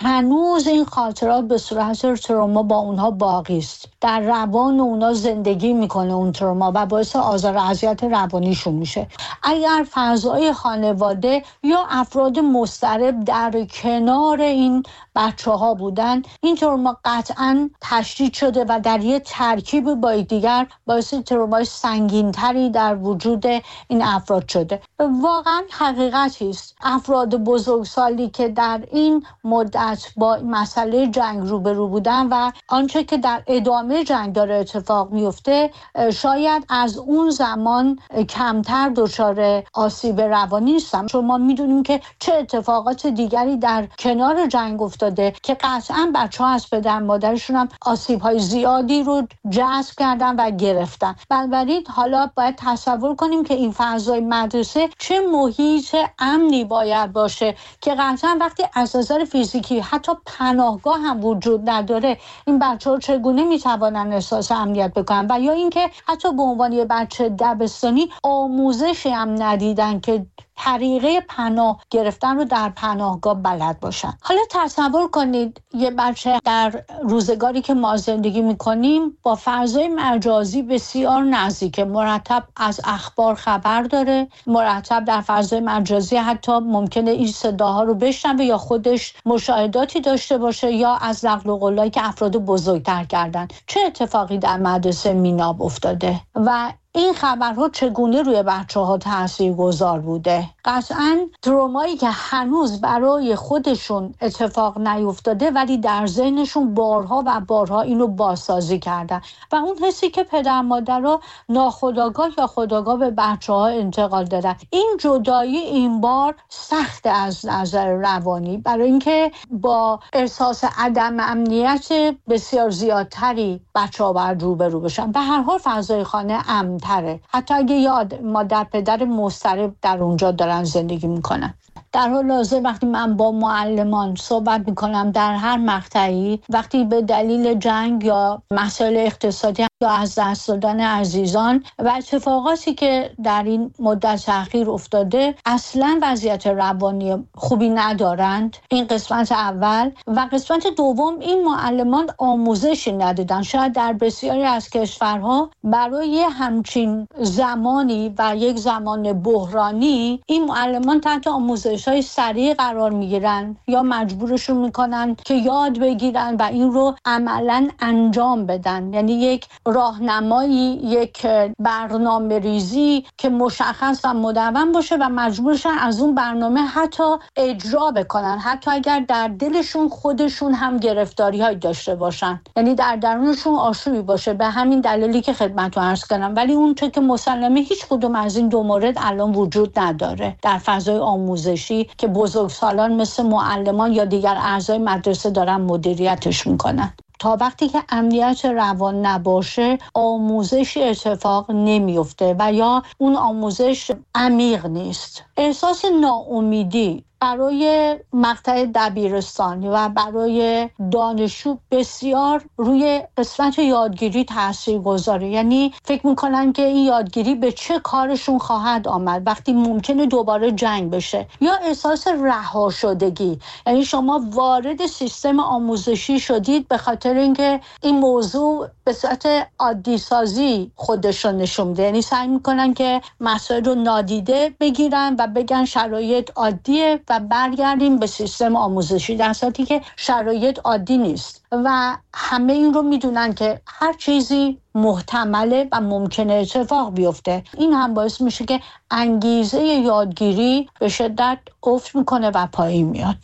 هنوز این خاطرات به صورت تروما با اونها باقی است. در روان اونها زندگی میکنه اون تروما و باعث آزار و اذیت روانیشون میشه. اگر فضای خانواده یا افراد مضطرب در کنار این بچه ها بودن، این تروما قطعاً تشدید شده و در یه ترکیب با دیگر باعث ترومای سنگین‌تری در وجود این افراد شده. واقعا حقیقتی است افراد بزرگسالی که در این مدت با مسئله جنگ روبرو بودن و آنچه که در ادامه جنگ داره اتفاق میفته، شاید از اون زمان کمتر دچار آسیب روانی نیستن. شما میدونیم که چه اتفاقات دیگری در کنار جنگ افتاده که قطعا بچه‌ها از پدر مادرشون هم آسیب‌های زیادی رو جذب کردن و گرفتن. بنابراین حالا باید تصور کنیم که این فضای مدرسه چه محیط امنی باید باشه که قطعا وقتی از نظر فیزیکی حتی پناهگاه هم وجود نداره، این بچه‌ها چگونه میتوانن احساس امنیت بکنن؟ و یا اینکه حتی به عنوان یه بچه دبستانی آموزشی هم ندیدن که طریقه پناه گرفتن رو در پناهگاه بلد باشن. حالا تصور کنید یه بچه در روزگاری که ما زندگی میکنیم با فضای مجازی بسیار نزدیکه، مرتب از اخبار خبر داره، مرتب در فضای مجازی حتی ممکنه این صداها رو بشنوه یا خودش مشاهداتی داشته باشه یا از نقل و قولایی که افراد بزرگتر کردن. چه اتفاقی در مدرسه میناب افتاده و این خبرها چگونه روی بچه‌ها تاثیرگذار بوده؟ قطعاً ترومایی که هنوز برای خودشون اتفاق نیفتاده ولی در ذهنشون بارها و بارها اینو بازسازی کردن و اون حسی که پدر مادرها ناخودآگاه یا خودآگاه به بچه‌ها انتقال دادن. این جدایی این بار سخت از نظر روانی، برای اینکه با احساس عدم امنیت بسیار زیادتری بچه‌ها باید روبرو بشن. به هر حال فضای خانه امن تره، حتی اگه یاد مادر پدر مضطرب در اونجا دارن زندگی میکنن. در حال حاضر وقتی من با معلمان صحبت میکنم در هر مقطعی، وقتی به دلیل جنگ یا مسائل اقتصادی یا از دست دادن عزیزان و اتفاقاتی که در این مدت اخیر افتاده اصلا وضعیت روانی خوبی ندارند، این قسمت اول. و قسمت دوم، این معلمان آموزشی ندیدن. شاید در بسیاری از کشورها برای همچین زمانی و یک زمان بحرانی این معلمان تحت آموزش‌های سریع قرار میگیرن یا مجبورشون میکنن که یاد بگیرن و این رو عملاً انجام بدن. یعنی یک راهنمایی، یک برنامه ریزی که مشخص و مدون باشه و مجبورشن از اون برنامه حتی اجرا بکنن، حتی اگر در دلشون خودشون هم گرفتاری های داشته باشن، یعنی در درونشون آشوبی باشه. به همین دلیلی که خدمتتون عرض کردم. ولی اون چه که مسلمه هیچ کدوم از این دو مورد الان وجود نداره در فضای آموزشی که بزرگسالان مثل معلمان یا دیگر اعضای مدرسه دارن مدیریتش میکنن. تا وقتی که امنیت روان نباشه آموزشی اتفاق نمیفته و یا اون آموزش عمیق نیست. احساس ناامیدی برای مقطع دبیرستانی و برای دانشجو بسیار روی قسمت یادگیری تأثیر گذاره. یعنی فکر میکنن که این یادگیری به چه کارشون خواهد آمد وقتی ممکنه دوباره جنگ بشه. یا احساس رها شدگی، یعنی شما وارد سیستم آموزشی شدید به خاطر اینکه این موضوع به صورت عادی سازی خودشون نشون میده. یعنی سعی میکنن که مسائل رو نادیده بگیرن و بگن شرایط عادیه و برگردیم به سیستم آموزشی، در صورتی که شرایط عادی نیست و همه این رو میدونن که هر چیزی محتمله و ممکنه اتفاق بیفته. این هم باعث میشه که انگیزه یادگیری به شدت افت میکنه و پایین میاد.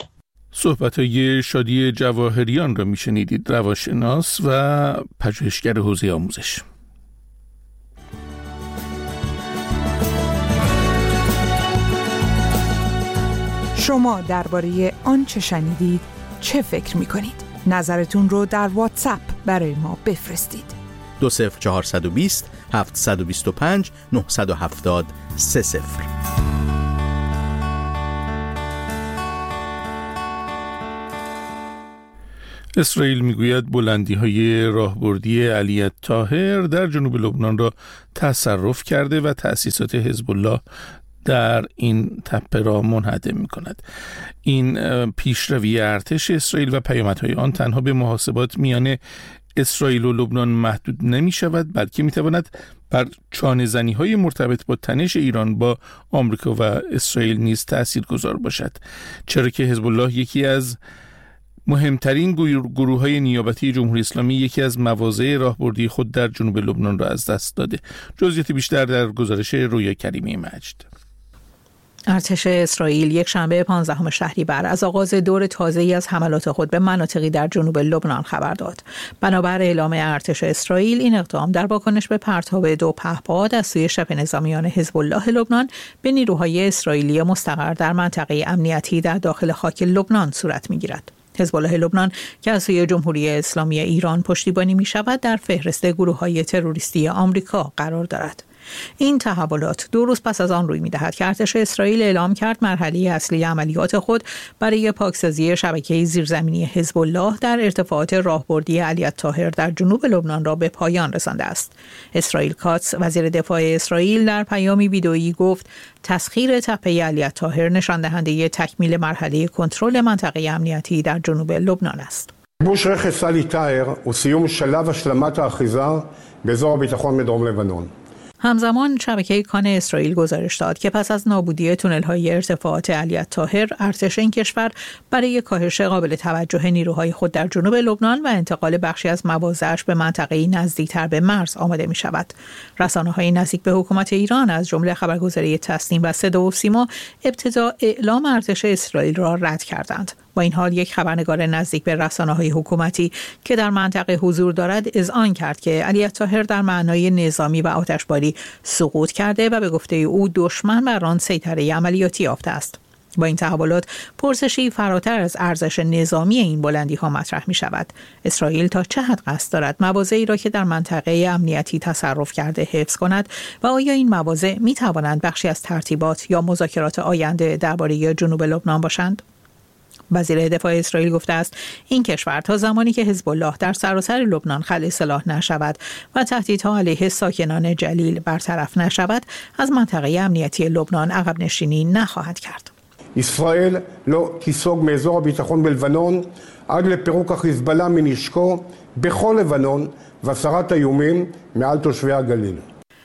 صحبت‌های شادی جواهریان را میشنیدید، روانشناس و پژوهشگر حوزه آموزش. شما درباره آنچه شنیدید چه فکر می‌کنید؟ نظرتون رو در واتساپ برای ما بفرستید. دو صفر چهارصد و بیست هفتصد و بیست و پنج نهصد و هفتاد سه صفر. اسرائیل میگوید بلندی‌های راهبردی علی الطاهر در جنوب لبنان را تصرف کرده و تأسیسات حزب الله در این تپه را منهدم می‌کند. این پیشروی ارتش اسرائیل و پیامدهای آن تنها به محاسبات میان اسرائیل و لبنان محدود نمی شود، بلکه می تواند بر چانه‌زنی‌های مرتبط با تنش ایران با آمریکا و اسرائیل نیز تأثیرگذار باشد، چرا که حزب الله یکی از مهمترین گروه‌های نیابتی جمهوری اسلامی یکی از مواضع راهبردی خود در جنوب لبنان را از دست داده. جزئیات بیشتر در گزارش رویا کریمی مجد. ارتش اسرائیل یک شنبه پانزدهم شهریور از آغاز دور تازه‌ای از حملات خود به مناطقی در جنوب لبنان خبر داد. بنابر اعلام ارتش اسرائیل، این اقدام در واکنش به پرتاب دو پهپاد از سوی شبه نظامیان حزب الله لبنان به نیروهای اسرائیلی مستقر در منطقه امنیتی در داخل خاک لبنان صورت می‌گیرد. حزب الله لبنان که از سوی جمهوری اسلامی ایران پشتیبانی می‌شود، در فهرست گروه‌های تروریستی آمریکا قرار دارد. این تحولات دو روز پس از آن روی می‌دهد که ارتش اسرائیل اعلام کرد مرحله اصلی عملیات خود برای پاکسازی شبکه زیرزمینی حزب الله در ارتفاعات راهبردی علی الطاهر در جنوب لبنان را به پایان رسانده است. اسرائیل کاتس، وزیر دفاع اسرائیل، در پیامی ویدئویی گفت تسخیر تپه علی الطاهر نشان دهنده تکمیل مرحله کنترل منطقه امنیتی در جنوب لبنان است. כיבוש רכס עלי טאהר הוא סיום שלב השלמת האחיזה באזור הביטחון מדרום לבנון. همزمان شبکه کان اسرائیل گزارش داد که پس از نابودی تونل‌های ارتفاعات علی الطاهر، ارتش این کشور برای کاهش قابل توجه نیروهای خود در جنوب لبنان و انتقال بخشی از مواضعش به منطقه‌ای نزدیکتر به مرز آماده می‌شود. رسانه‌های نزدیک به حکومت ایران از جمله خبرگزاری تسنیم و صدا و سیما ابتدا اعلام ارتش اسرائیل را رد کردند. با این حال یک خبرنگار نزدیک به رسانه‌های حکومتی که در منطقه حضور دارد اذعان کرد که علی الطاهر در معنای نظامی و آتشباری سقوط کرده و به گفته او دشمن بر آن سیطره عملیاتی یافته است. با این تحولات پرسشی فراتر از ارزش نظامی این بلندی‌ها مطرح می‌شود. اسرائیل تا چه حد قصد دارد مواضعی را که در منطقه امنیتی تصرف کرده حفظ کند و آیا این مواضع می‌توانند بخشی از ترتیبات یا مذاکرات آینده درباره جنوب لبنان باشند؟ وزیر دفاع اسرائیل گفته است این کشور تا زمانی که حزب الله در سراسر لبنان خلع سلاح نشود و تهدیدها علیه ساکنان جلیل برطرف نشود، از منطقه امنیتی لبنان عقب نشینی نخواهد کرد. ישראל לא תיסוג מאזור הביטחון בלבנון עד לפירוק החיזבאללה מנשקו בכל לבנון והסרת האיומים מעל תושבי הגליל.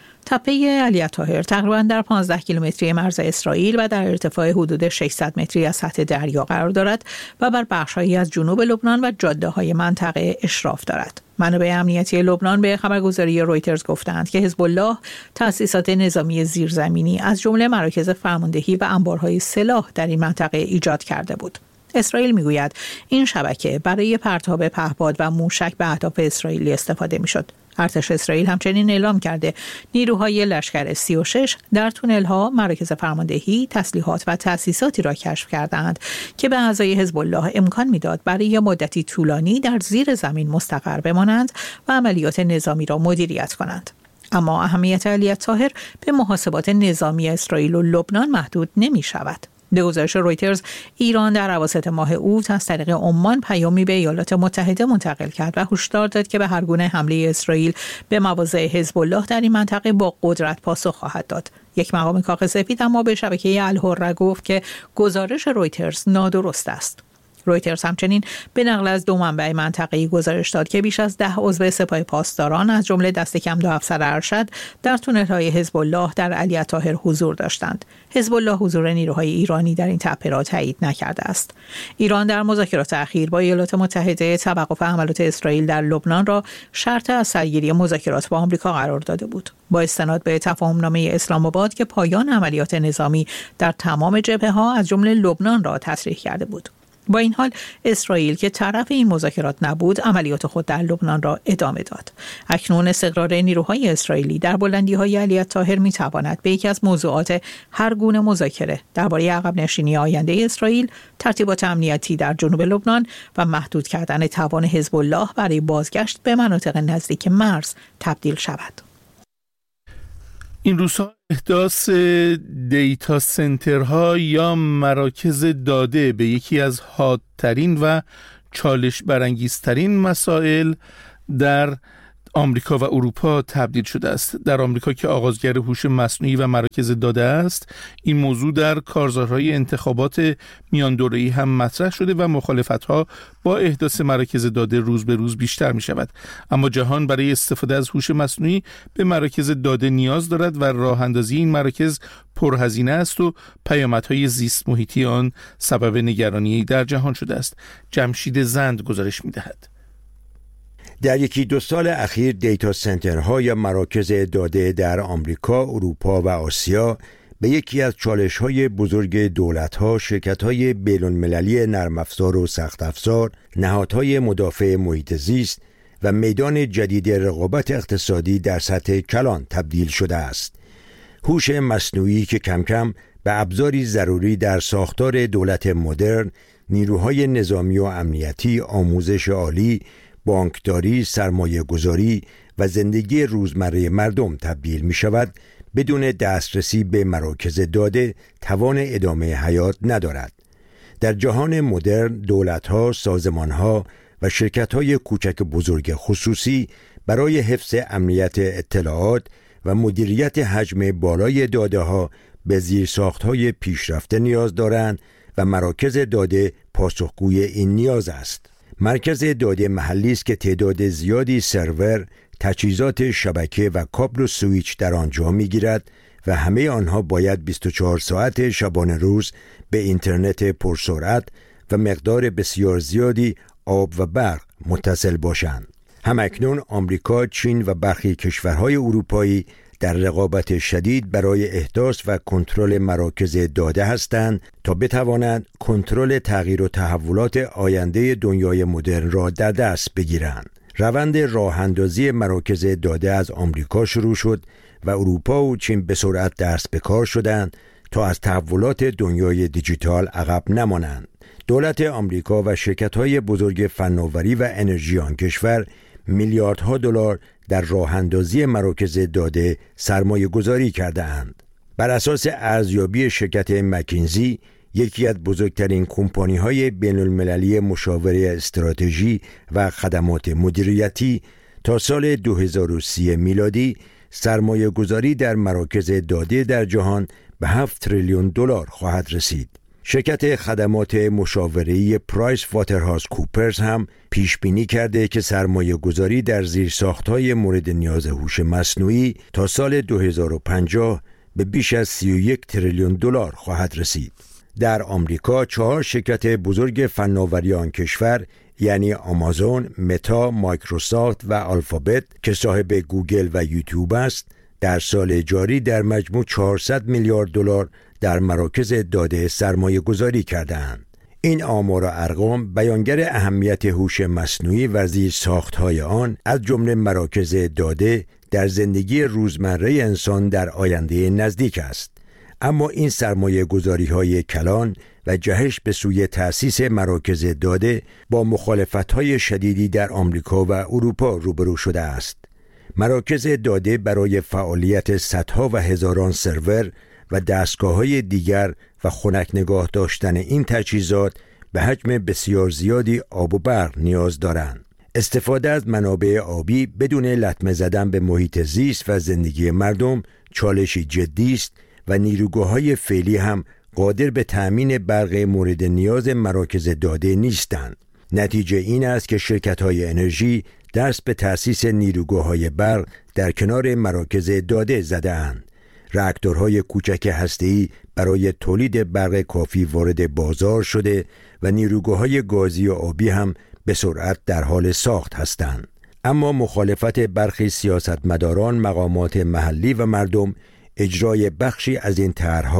تپه علی الطاهر تقریباً در پانزده کیلومتری مرز اسرائیل و در ارتفاع حدود ششصد متری از سطح دریا قرار دارد و بر بخش‌هایی از جنوب لبنان و جاده‌های منطقه اشراف دارد. منابع امنیتی لبنان به خبرگزاری رویترز گفتند که حزب الله تأسیسات نظامی زیرزمینی از جمله مراکز فرماندهی و انبارهای سلاح در این منطقه ایجاد کرده بود. اسرائیل میگوید این شبکه برای پرتاب پهپاد و موشک به اهداف اسرائیلی استفاده میشد. ارتش اسرائیل همچنین اعلام کرده نیروهای لشکر سی و شش در تونل‌ها، مراکز فرماندهی، تسلیحات و تأسیساتی را کشف کردند که به اعضای حزب الله امکان میداد برای مدتی طولانی در زیر زمین مستقر بمانند و عملیات نظامی را مدیریت کنند. اما اهمیت علی الطاهر به محاسبات نظامی اسرائیل و لبنان محدود نمی شود. به گزارش رویترز، ایران در اواسط ماه اوت از طریق عمان پیامی به ایالات متحده منتقل کرد و هشدار داد که به هر گونه حمله اسرائیل به مواضع حزب الله در این منطقه با قدرت پاسخ خواهد داد. یک مقام کاخ سفید اما به شبکه الحره گفت که گزارش رویترز نادرست است. رویترز همچنین به نقل از دو منبع منطقه‌ای گزارش داد که بیش از ده عضو سپاه پاسداران از جمله دست کم دو افسر ارشد در تونل‌های حزب الله در علی الطاهر حضور داشتند. حزب الله حضور نیروهای ایرانی در این تپه را تایید نکرده است. ایران در مذاکرات اخیر با ایالات متحده توقف حملات اسرائیل در لبنان را شرط از سرگیری مذاکرات با آمریکا قرار داده بود، با استناد به تفاهمنامه اسلام آباد که پایان عملیات نظامی در تمام جبهه‌ها از جمله لبنان را تصریح کرده بود. با این حال اسرائیل که طرف این مذاکرات نبود عملیات خود در لبنان را ادامه داد. اکنون استقرار نیروهای اسرائیلی در بلندی‌های علی الطاهر می‌تواند به یکی از موضوعات هر گونه مذاکره درباره عقب نشینی آینده اسرائیل، ترتیبات امنیتی در جنوب لبنان و محدود کردن توان حزب الله برای بازگشت به مناطق نزدیک مرز تبدیل شود. این روزها احداث دیتا سنترها یا مراکز داده به یکی از حادترین و چالش برانگیزترین مسائل در آمریکا و اروپا تبدیل شده است. در آمریکا که آغازگر هوش مصنوعی و مراکز داده است، این موضوع در کارزارهای انتخابات میان دوره‌ای هم مطرح شده و مخالفت‌ها با احداث مراکز داده روز به روز بیشتر می شود. اما جهان برای استفاده از هوش مصنوعی به مراکز داده نیاز دارد و راه اندازی این مراکز پرهزینه است و پیامدهای زیست محیطی آن سبب نگرانی در جهان شده است. جمشید زند گزارش می دهد. در یکی دو سال اخیر دیتا سنترها یا مراکز داده در آمریکا، اروپا و آسیا به یکی از چالش‌های بزرگ دولت‌ها، شرکت‌های بین‌المللی نرم افزار و سخت افزار، نهادهای مدافع محیط زیست و میدان جدید رقابت اقتصادی در سطح کلان تبدیل شده است. هوش مصنوعی که کم کم به ابزاری ضروری در ساختار دولت مدرن، نیروهای نظامی و امنیتی، آموزش عالی، بانکداری، سرمایه گذاری و زندگی روزمره مردم تبدیل می شود، بدون دسترسی به مراکز داده توان ادامه حیات ندارد. در جهان مدرن دولت‌ها، سازمان‌ها و شرکت‌های کوچک بزرگ خصوصی برای حفظ امنیت اطلاعات و مدیریت حجم بالای داده‌ها به زیرساخت‌های پیشرفته نیاز دارند و مراکز داده پاسخگوی این نیاز است. مرکز داده محلی است که تعداد زیادی سرور، تجهیزات شبکه و کابل و سویچ در آنجا می‌گیرد و همه آنها باید بیست و چهار ساعت شبانه روز به اینترنت پرسرعت و مقدار بسیار زیادی آب و برق متصل باشند. همکنون آمریکا، چین و برخی کشورهای اروپایی در رقابت شدید برای احداث و کنترل مراکز داده هستند تا بتوانند کنترل تغییر و تحولات آینده دنیای مدرن را در دست بگیرند. روند راه اندازی مراکز داده از آمریکا شروع شد و اروپا و چین به سرعت دست به کار شدند تا از تحولات دنیای دیجیتال عقب نمانند. دولت آمریکا و شرکت‌های بزرگ فناوری و انرژی آن کشور میلیاردها دلار در راه اندازی مراکز داده سرمایه گذاری کرده اند. بر اساس ارزیابی شرکت مکینزی، یکی از بزرگترین کمپانی‌های بین‌المللی مشاوره استراتژی و خدمات مدیریتی، تا سال دو هزار و سی میلادی سرمایه گذاری در مراکز داده در جهان به هفت تریلیون دلار خواهد رسید. شرکت خدمات مشاوره‌ای پرایس واترهاوس کوپرز هم پیش بینی کرده که سرمایه گذاری در زیرساخت‌های مورد نیاز هوش مصنوعی تا سال دو هزار و پنجاه به بیش از سی و یک تریلیون دلار خواهد رسید. در آمریکا چهار شرکت بزرگ فناوری آن کشور، یعنی آمازون، متا، مایکروسافت و آلفابت که صاحب گوگل و یوتیوب است، در سال جاری در مجموع چهارصد میلیارد دلار در مراکز داده سرمایه گذاری کردند. این آمار و ارقام بیانگر اهمیت هوش مصنوعی و زیرساخت‌های آن از جمله مراکز داده در زندگی روزمره انسان در آینده نزدیک است. اما این سرمایه گذاری‌های کلان و جهش به سوی تأسیس مراکز داده با مخالفت‌های شدیدی در آمریکا و اروپا روبرو شده است. مراکز داده برای فعالیت صدها و هزاران سرور و دستگاه‌های دیگر و خنک نگاه داشتن این تجهیزات به حجم بسیار زیادی آب و برق نیاز دارند. استفاده از منابع آبی بدون لطمه زدن به محیط زیست و زندگی مردم چالشی جدی است و نیروگاه‌های فعلی هم قادر به تأمین برق مورد نیاز مراکز داده نیستند. نتیجه این است که شرکت‌های انرژی دست به تأسیس نیروگاه‌های برق در کنار مراکز داده زده‌اند. راکتورهای کوچک هسته‌ای برای تولید برق کافی وارد بازار شده و نیروگاه‌های گازی و آبی هم به سرعت در حال ساخت هستند. اما مخالفت برخی سیاستمداران، مقامات محلی و مردم اجرای بخشی از این طرح‌ها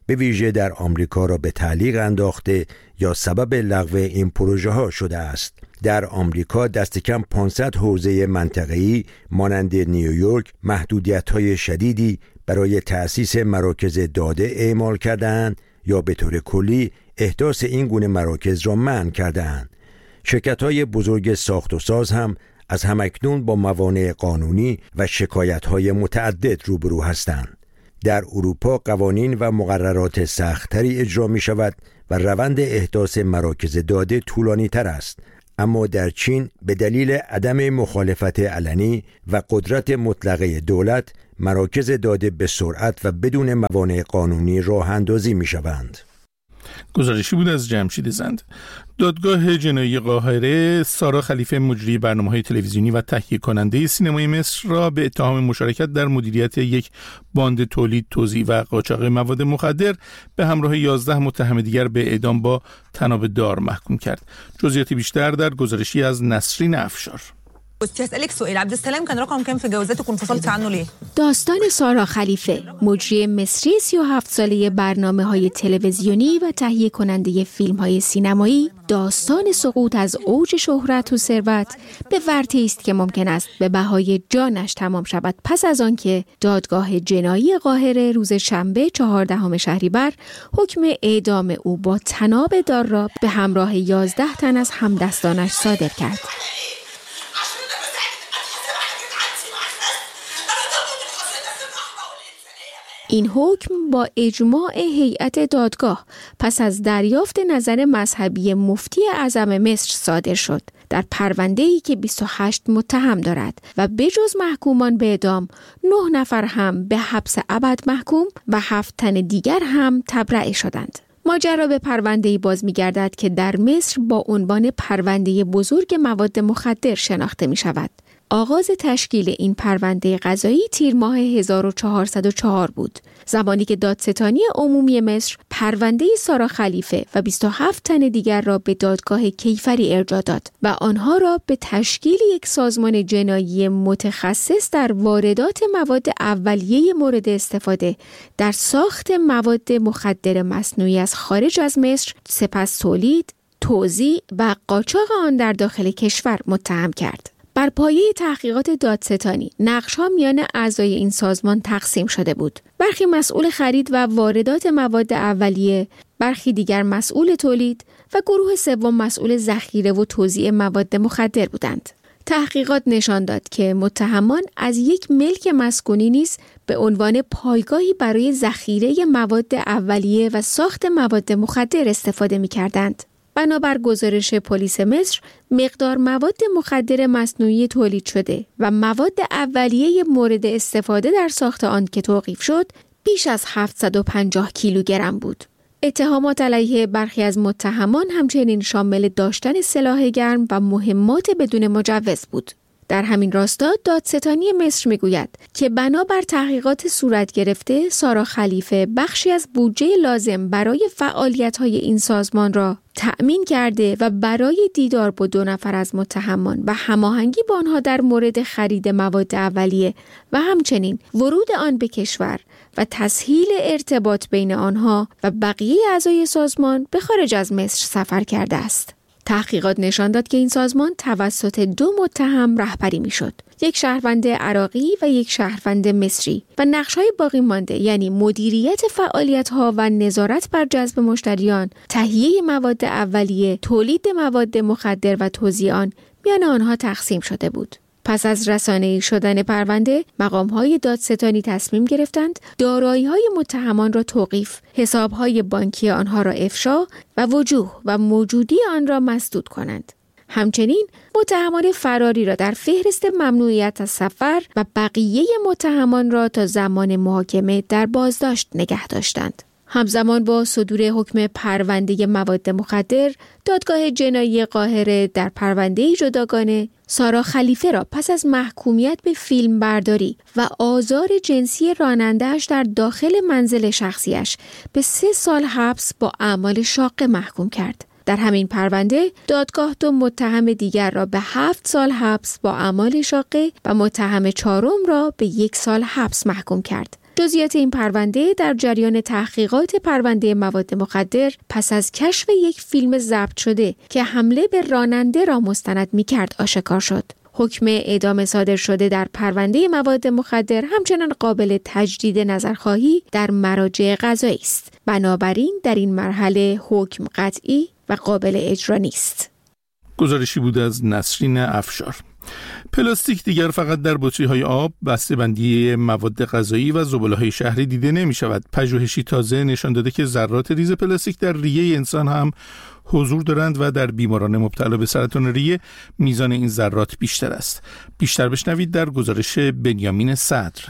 به ویژه در آمریکا را به تعلیق انداخته یا سبب لغو این پروژه ها شده است. در آمریکا دست کم پانصد حوزه منطقه‌ای مانند نیویورک محدودیت‌های شدیدی برای تأسیس مراکز داده اعمال کردند یا به طور کلی احداث این گونه مراکز را منع کردند. شرکت‌های بزرگ ساخت و ساز هم از همکنون با موانع قانونی و شکایت‌های متعدد روبرو هستند. در اروپا قوانین و مقررات سخت‌تری اجرا می‌شود و روند احداث مراکز داده طولانی‌تر است. اما در چین به دلیل عدم مخالفت علنی و قدرت مطلقه دولت مراکز داده به سرعت و بدون موانع قانونی راه اندازی می‌شوند. گزارشی بود از جمشید زند. دادگاه جنایی قاهره سارا خلیفه مجری برنامه‌های تلویزیونی و تهیه کننده سینمای مصر را به اتهام مشارکت در مدیریت یک باند تولید، توزیع و قاچاق مواد مخدر به همراه یازده متهم دیگر به اعدام با طناب دار محکوم کرد. جزئیات بیشتر در گزارشی از نسرین افشار. اسالك سؤال عبد السلام كان رقم كام في جوازاتك وانفصلت عنه ليه؟ داستان سارا خلیفه، مجری مصری سی و هفت ساله برنامه‌های تلویزیونی و تهیه کننده فیلم‌های سینمایی، داستان سقوط از اوج شهرت و ثروت به ورطه‌ای است که ممکن است به بهای جانش تمام شود پس از آنکه دادگاه جنایی قاهره روز شنبه چهاردهم شهریور حکم اعدام او با طناب دار را به همراه یازده تن از همدستانش صادر کرد. این حکم با اجماع هیئت دادگاه پس از دریافت نظر مذهبی مفتی اعظم مصر صادر شد در پرونده‌ای که بیست و هشت متهم دارد و بجز محکومان به اعدام نه نفر هم به حبس ابد محکوم و هفت تن دیگر هم تبرئه شدند. ماجرا به پرونده‌ای باز می‌گردد که در مصر با عنوان پرونده بزرگ مواد مخدر شناخته می‌شود. آغاز تشکیل این پرونده قضایی تیر ماه هزار و چهارصد و چهار بود، زمانی که دادستانی عمومی مصر پرونده سارا خلیفه و بیست و هفت تن دیگر را به دادگاه کیفری ارجاع داد و آنها را به تشکیل یک سازمان جنایی متخصص در واردات مواد اولیه مورد استفاده در ساخت مواد مخدر مصنوعی از خارج از مصر، سپس تولید، توزیع و قاچاق آن در داخل کشور متهم کرد. بر پایه تحقیقات دادستانی نقش‌ها میان اعضای این سازمان تقسیم شده بود. برخی مسئول خرید و واردات مواد اولیه، برخی دیگر مسئول تولید و گروه سوم مسئول ذخیره و توزیع مواد مخدر بودند. تحقیقات نشان داد که متهمان از یک ملک مسکونی نیز به عنوان پایگاهی برای ذخیره مواد اولیه و ساخت مواد مخدر استفاده می‌کردند. بنابر گزارش پلیس مصر، مقدار مواد مخدر مصنوعی تولید شده و مواد اولیه مورد استفاده در ساخت آن که توقیف شد، بیش از هفتصد و پنجاه کیلوگرم بود. اتهامات علیه برخی از متهمان همچنین شامل داشتن سلاح گرم و مهمات بدون مجوز بود. در همین راستا دادستانی مصر میگوید که بنابر تحقیقات صورت گرفته، سارا خلیفه بخشی از بودجه لازم برای فعالیت‌های این سازمان را تأمین کرده و برای دیدار با دو نفر از متهمان و هماهنگی با آنها در مورد خرید مواد اولیه و همچنین ورود آن به کشور و تسهیل ارتباط بین آنها و بقیه اعضای سازمان به خارج از مصر سفر کرده است. تحقیقات نشان داد که این سازمان توسط دو متهم رهبری میشد، یک شهروند عراقی و یک شهروند مصری، و نقش‌های باقی مانده یعنی مدیریت فعالیت‌ها و نظارت بر جذب مشتریان، تهیه مواد اولیه، تولید مواد مخدر و توزیع آن میان آنها تقسیم شده بود. پس از رسانه‌ای شدن پرونده، مقام‌های دادستانی تصمیم گرفتند دارایی‌های متهمان را توقیف، حساب‌های بانکی آنها را افشا و وجوه و موجودی آن را مسدود کنند. همچنین متهمان فراری را در فهرست ممنوعیت از سفر و بقیه متهمان را تا زمان محاکمه در بازداشت نگه داشتند. همزمان با صدور حکم پرونده مواد مخدر، دادگاه جنایی قاهره در پرونده جداگانه سارا خلیفه را پس از محکومیت به فیلم برداری و آزار جنسی راننده‌اش در داخل منزل شخصیش به سه سال حبس با اعمال شاقه محکوم کرد. در همین پرونده دادگاه دو متهم دیگر را به هفت سال حبس با اعمال شاقه و متهم چهارم را به یک سال حبس محکوم کرد. جزئیات این پرونده در جریان تحقیقات پرونده مواد مخدر پس از کشف یک فیلم ضبط شده که حمله به راننده را مستند می‌کرد آشکار شد. حکم اعدام صادر شده در پرونده مواد مخدر همچنان قابل تجدید نظرخواهی در مراجع قضایی است. بنابراین در این مرحله حکم قطعی و قابل اجرا نیست. گزارشی بود از نسرین افشار. پلاستیک دیگر فقط در بطری‌های آب، بسته‌بندی مواد غذایی و زباله‌های شهری دیده نمی‌شود. پژوهشی تازه نشان داده که ذرات ریز پلاستیک در ریه انسان هم حضور دارند و در بیماران مبتلا به سرطان ریه میزان این ذرات بیشتر است. بیشتر بشنوید در گزارش بنیامین صدر.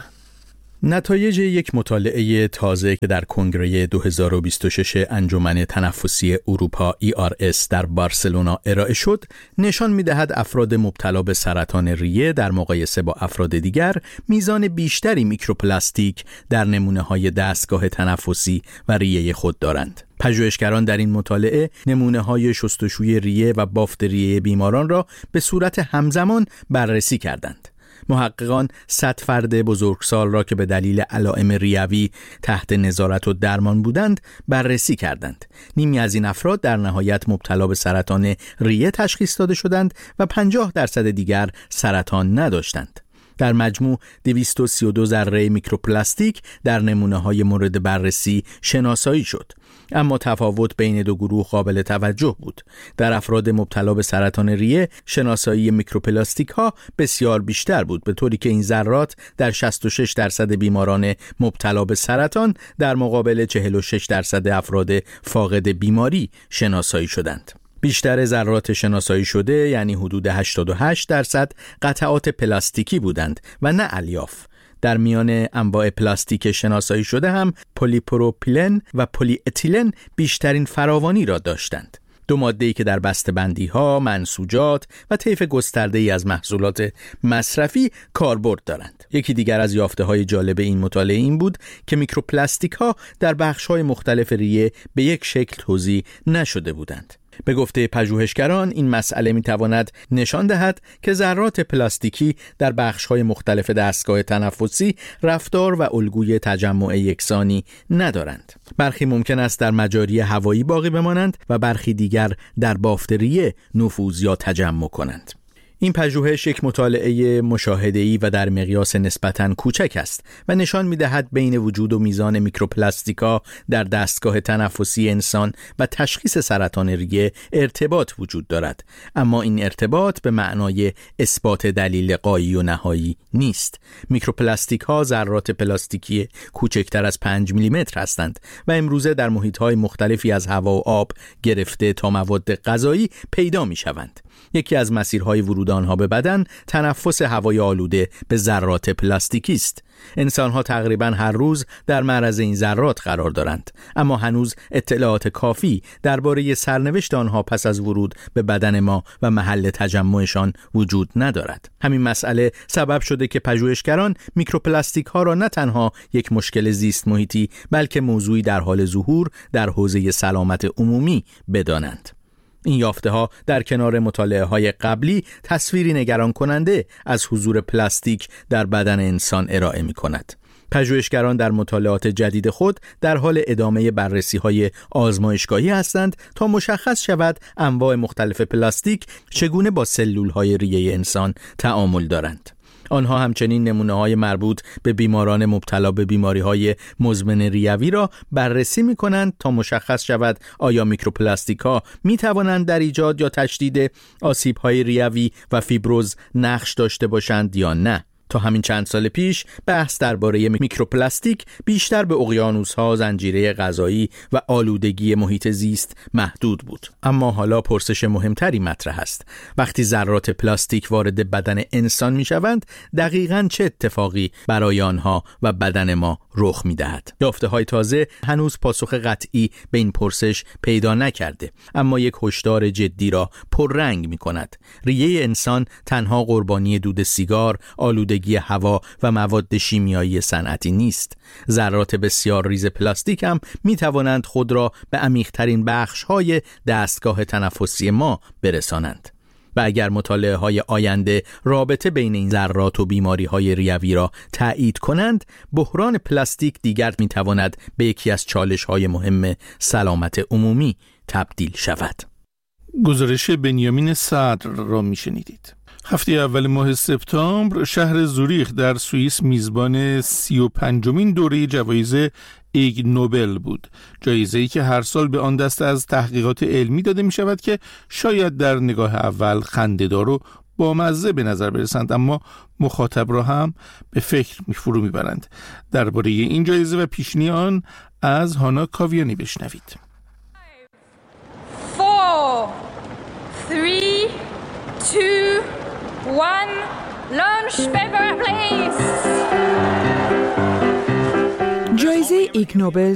نتایج یک مطالعه تازه که در کنگره دو هزار و بیست و شش انجمن تنفسی اروپا ای آر اس در بارسلونا ارائه شد، نشان می‌دهد افراد مبتلا به سرطان ریه در مقایسه با افراد دیگر میزان بیشتری میکروپلاستیک در نمونه‌های دستگاه تنفسی و ریه خود دارند. پژوهشگران در این مطالعه نمونه‌های شستشوی ریه و بافت ریه بیماران را به صورت همزمان بررسی کردند. محققان صد فرد بزرگسال را که به دلیل علائم ریوی تحت نظارت و درمان بودند بررسی کردند. نیمی از این افراد در نهایت مبتلا به سرطان ریه تشخیص داده شدند و پنجاه درصد دیگر سرطان نداشتند. در مجموع دویست و سی و دو ذره میکروپلاستیک در نمونه‌های مورد بررسی شناسایی شد. اما تفاوت بین دو گروه قابل توجه بود. در افراد مبتلا به سرطان ریه شناسایی میکروپلاستیک ها بسیار بیشتر بود، به طوری که این ذرات در شصت و شش درصد بیماران مبتلا به سرطان در مقابل چهل و شش درصد افراد فاقد بیماری شناسایی شدند. بیشتر ذرات شناسایی شده، یعنی حدود هشتاد و هشت درصد، قطعات پلاستیکی بودند و نه الیاف. در میان انواع پلاستیک شناسایی شده هم پلیپروپیلن و پلی اتیلن بیشترین فراوانی را داشتند. دو ماده‌ای که در بسته‌بندی‌ها، منسوجات و طیف گسترده‌ای از محصولات مصرفی کاربرد دارند. یکی دیگر از یافته‌های جالب این مطالعه این بود که میکروپلاستیک‌ها در بخش‌های مختلف ریه به یک شکل توزیع نشده بودند. به گفته پژوهشگران این مسئله میتواند نشان دهد که ذرات پلاستیکی در بخش‌های مختلف دستگاه تنفسی رفتار و الگوی تجمع یکسانی ندارند. برخی ممکن است در مجاری هوایی باقی بمانند و برخی دیگر در بافت ریه نفوذ یا تجمع کنند. این پژوهش یک مطالعه مشاهده‌ای و در مقیاس نسبتاً کوچک است و نشان می‌دهد بین وجود و میزان میکروپلاستیکا در دستگاه تنفسی انسان و تشخیص سرطان ریه ارتباط وجود دارد، اما این ارتباط به معنای اثبات دلیل قایی و نهایی نیست. میکروپلاستیک‌ها ذرات پلاستیکی کوچکتر از پنج میلیمتر هستند و امروزه در محیط‌های مختلفی از هوا و آب گرفته تا مواد غذایی پیدا می‌شوند. یکی از مسیرهای ورود آنها به بدن تنفس هوای آلوده به ذرات پلاستیکی است. انسان‌ها تقریباً هر روز در معرض این ذرات قرار دارند، اما هنوز اطلاعات کافی درباره سرنوشت آنها پس از ورود به بدن ما و محل تجمعشان وجود ندارد. همین مسئله سبب شده که پژوهشگران میکروپلاستیک‌ها را نه تنها یک مشکل زیست محیطی بلکه موضوعی در حال ظهور در حوزه سلامت عمومی بدانند. این یافته‌ها در کنار مطالعه‌های قبلی تصویری نگران کننده از حضور پلاستیک در بدن انسان ارائه می‌کند. پژوهشگران در مطالعات جدید خود در حال ادامه بررسی‌های آزمایشگاهی هستند تا مشخص شود انواع مختلف پلاستیک چگونه با سلول‌های ریه انسان تعامل دارند. آنها همچنین نمونه‌های مربوط به بیماران مبتلا به بیماری‌های مزمن ریوی را بررسی می‌کنند تا مشخص شود آیا میکروپلاستیک‌ها می‌توانند در ایجاد یا تشدید آسیب‌های ریوی و فیبروز نقش داشته باشند یا نه. تا همین چند سال پیش بحث درباره میکروپلاستیک بیشتر به اقیانوس‌ها، زنجیره غذایی و آلودگی محیط زیست محدود بود. اما حالا پرسش مهمتری مطرح است. وقتی ذرات پلاستیک وارد بدن انسان می‌شوند، دقیقاً چه اتفاقی برای آنها و بدن ما رخ می‌دهد؟ یافته‌های تازه هنوز پاسخ قطعی به این پرسش پیدا نکرده، اما یک هشدار جدی را پررنگ می‌کند. ریه انسان تنها قربانی دود سیگار، آلودگی هوا و مواد شیمیایی صنعتی نیست. ذرات بسیار ریز پلاستیک هم می توانند خود را به عمیق‌ترین بخش‌های دستگاه تنفسی ما برسانند. و اگر مطالعه های آینده رابطه بین این ذرات و بیماری های ریوی را تایید کنند، بحران پلاستیک دیگر می تواند به یکی از چالش های مهم سلامت عمومی تبدیل شود. گزارش بنیامین صدر را می شنیدید. هفته اول ماه سپتامبر شهر زوریخ در سوئیس میزبان سی و پنجمین دوره جوایز ایگ نوبل بود. جایزه‌ای که هر سال به آن دسته از تحقیقات علمی داده می شود که شاید در نگاه اول خنده‌دار و بامزه به نظر برسند، اما مخاطب را هم به فکر می فرو می برند. درباره این جایزه و پیشینی آن از هانا کاویانی بشنوید. four, three, two, one, launch paper please. جایزه ایگ نوبل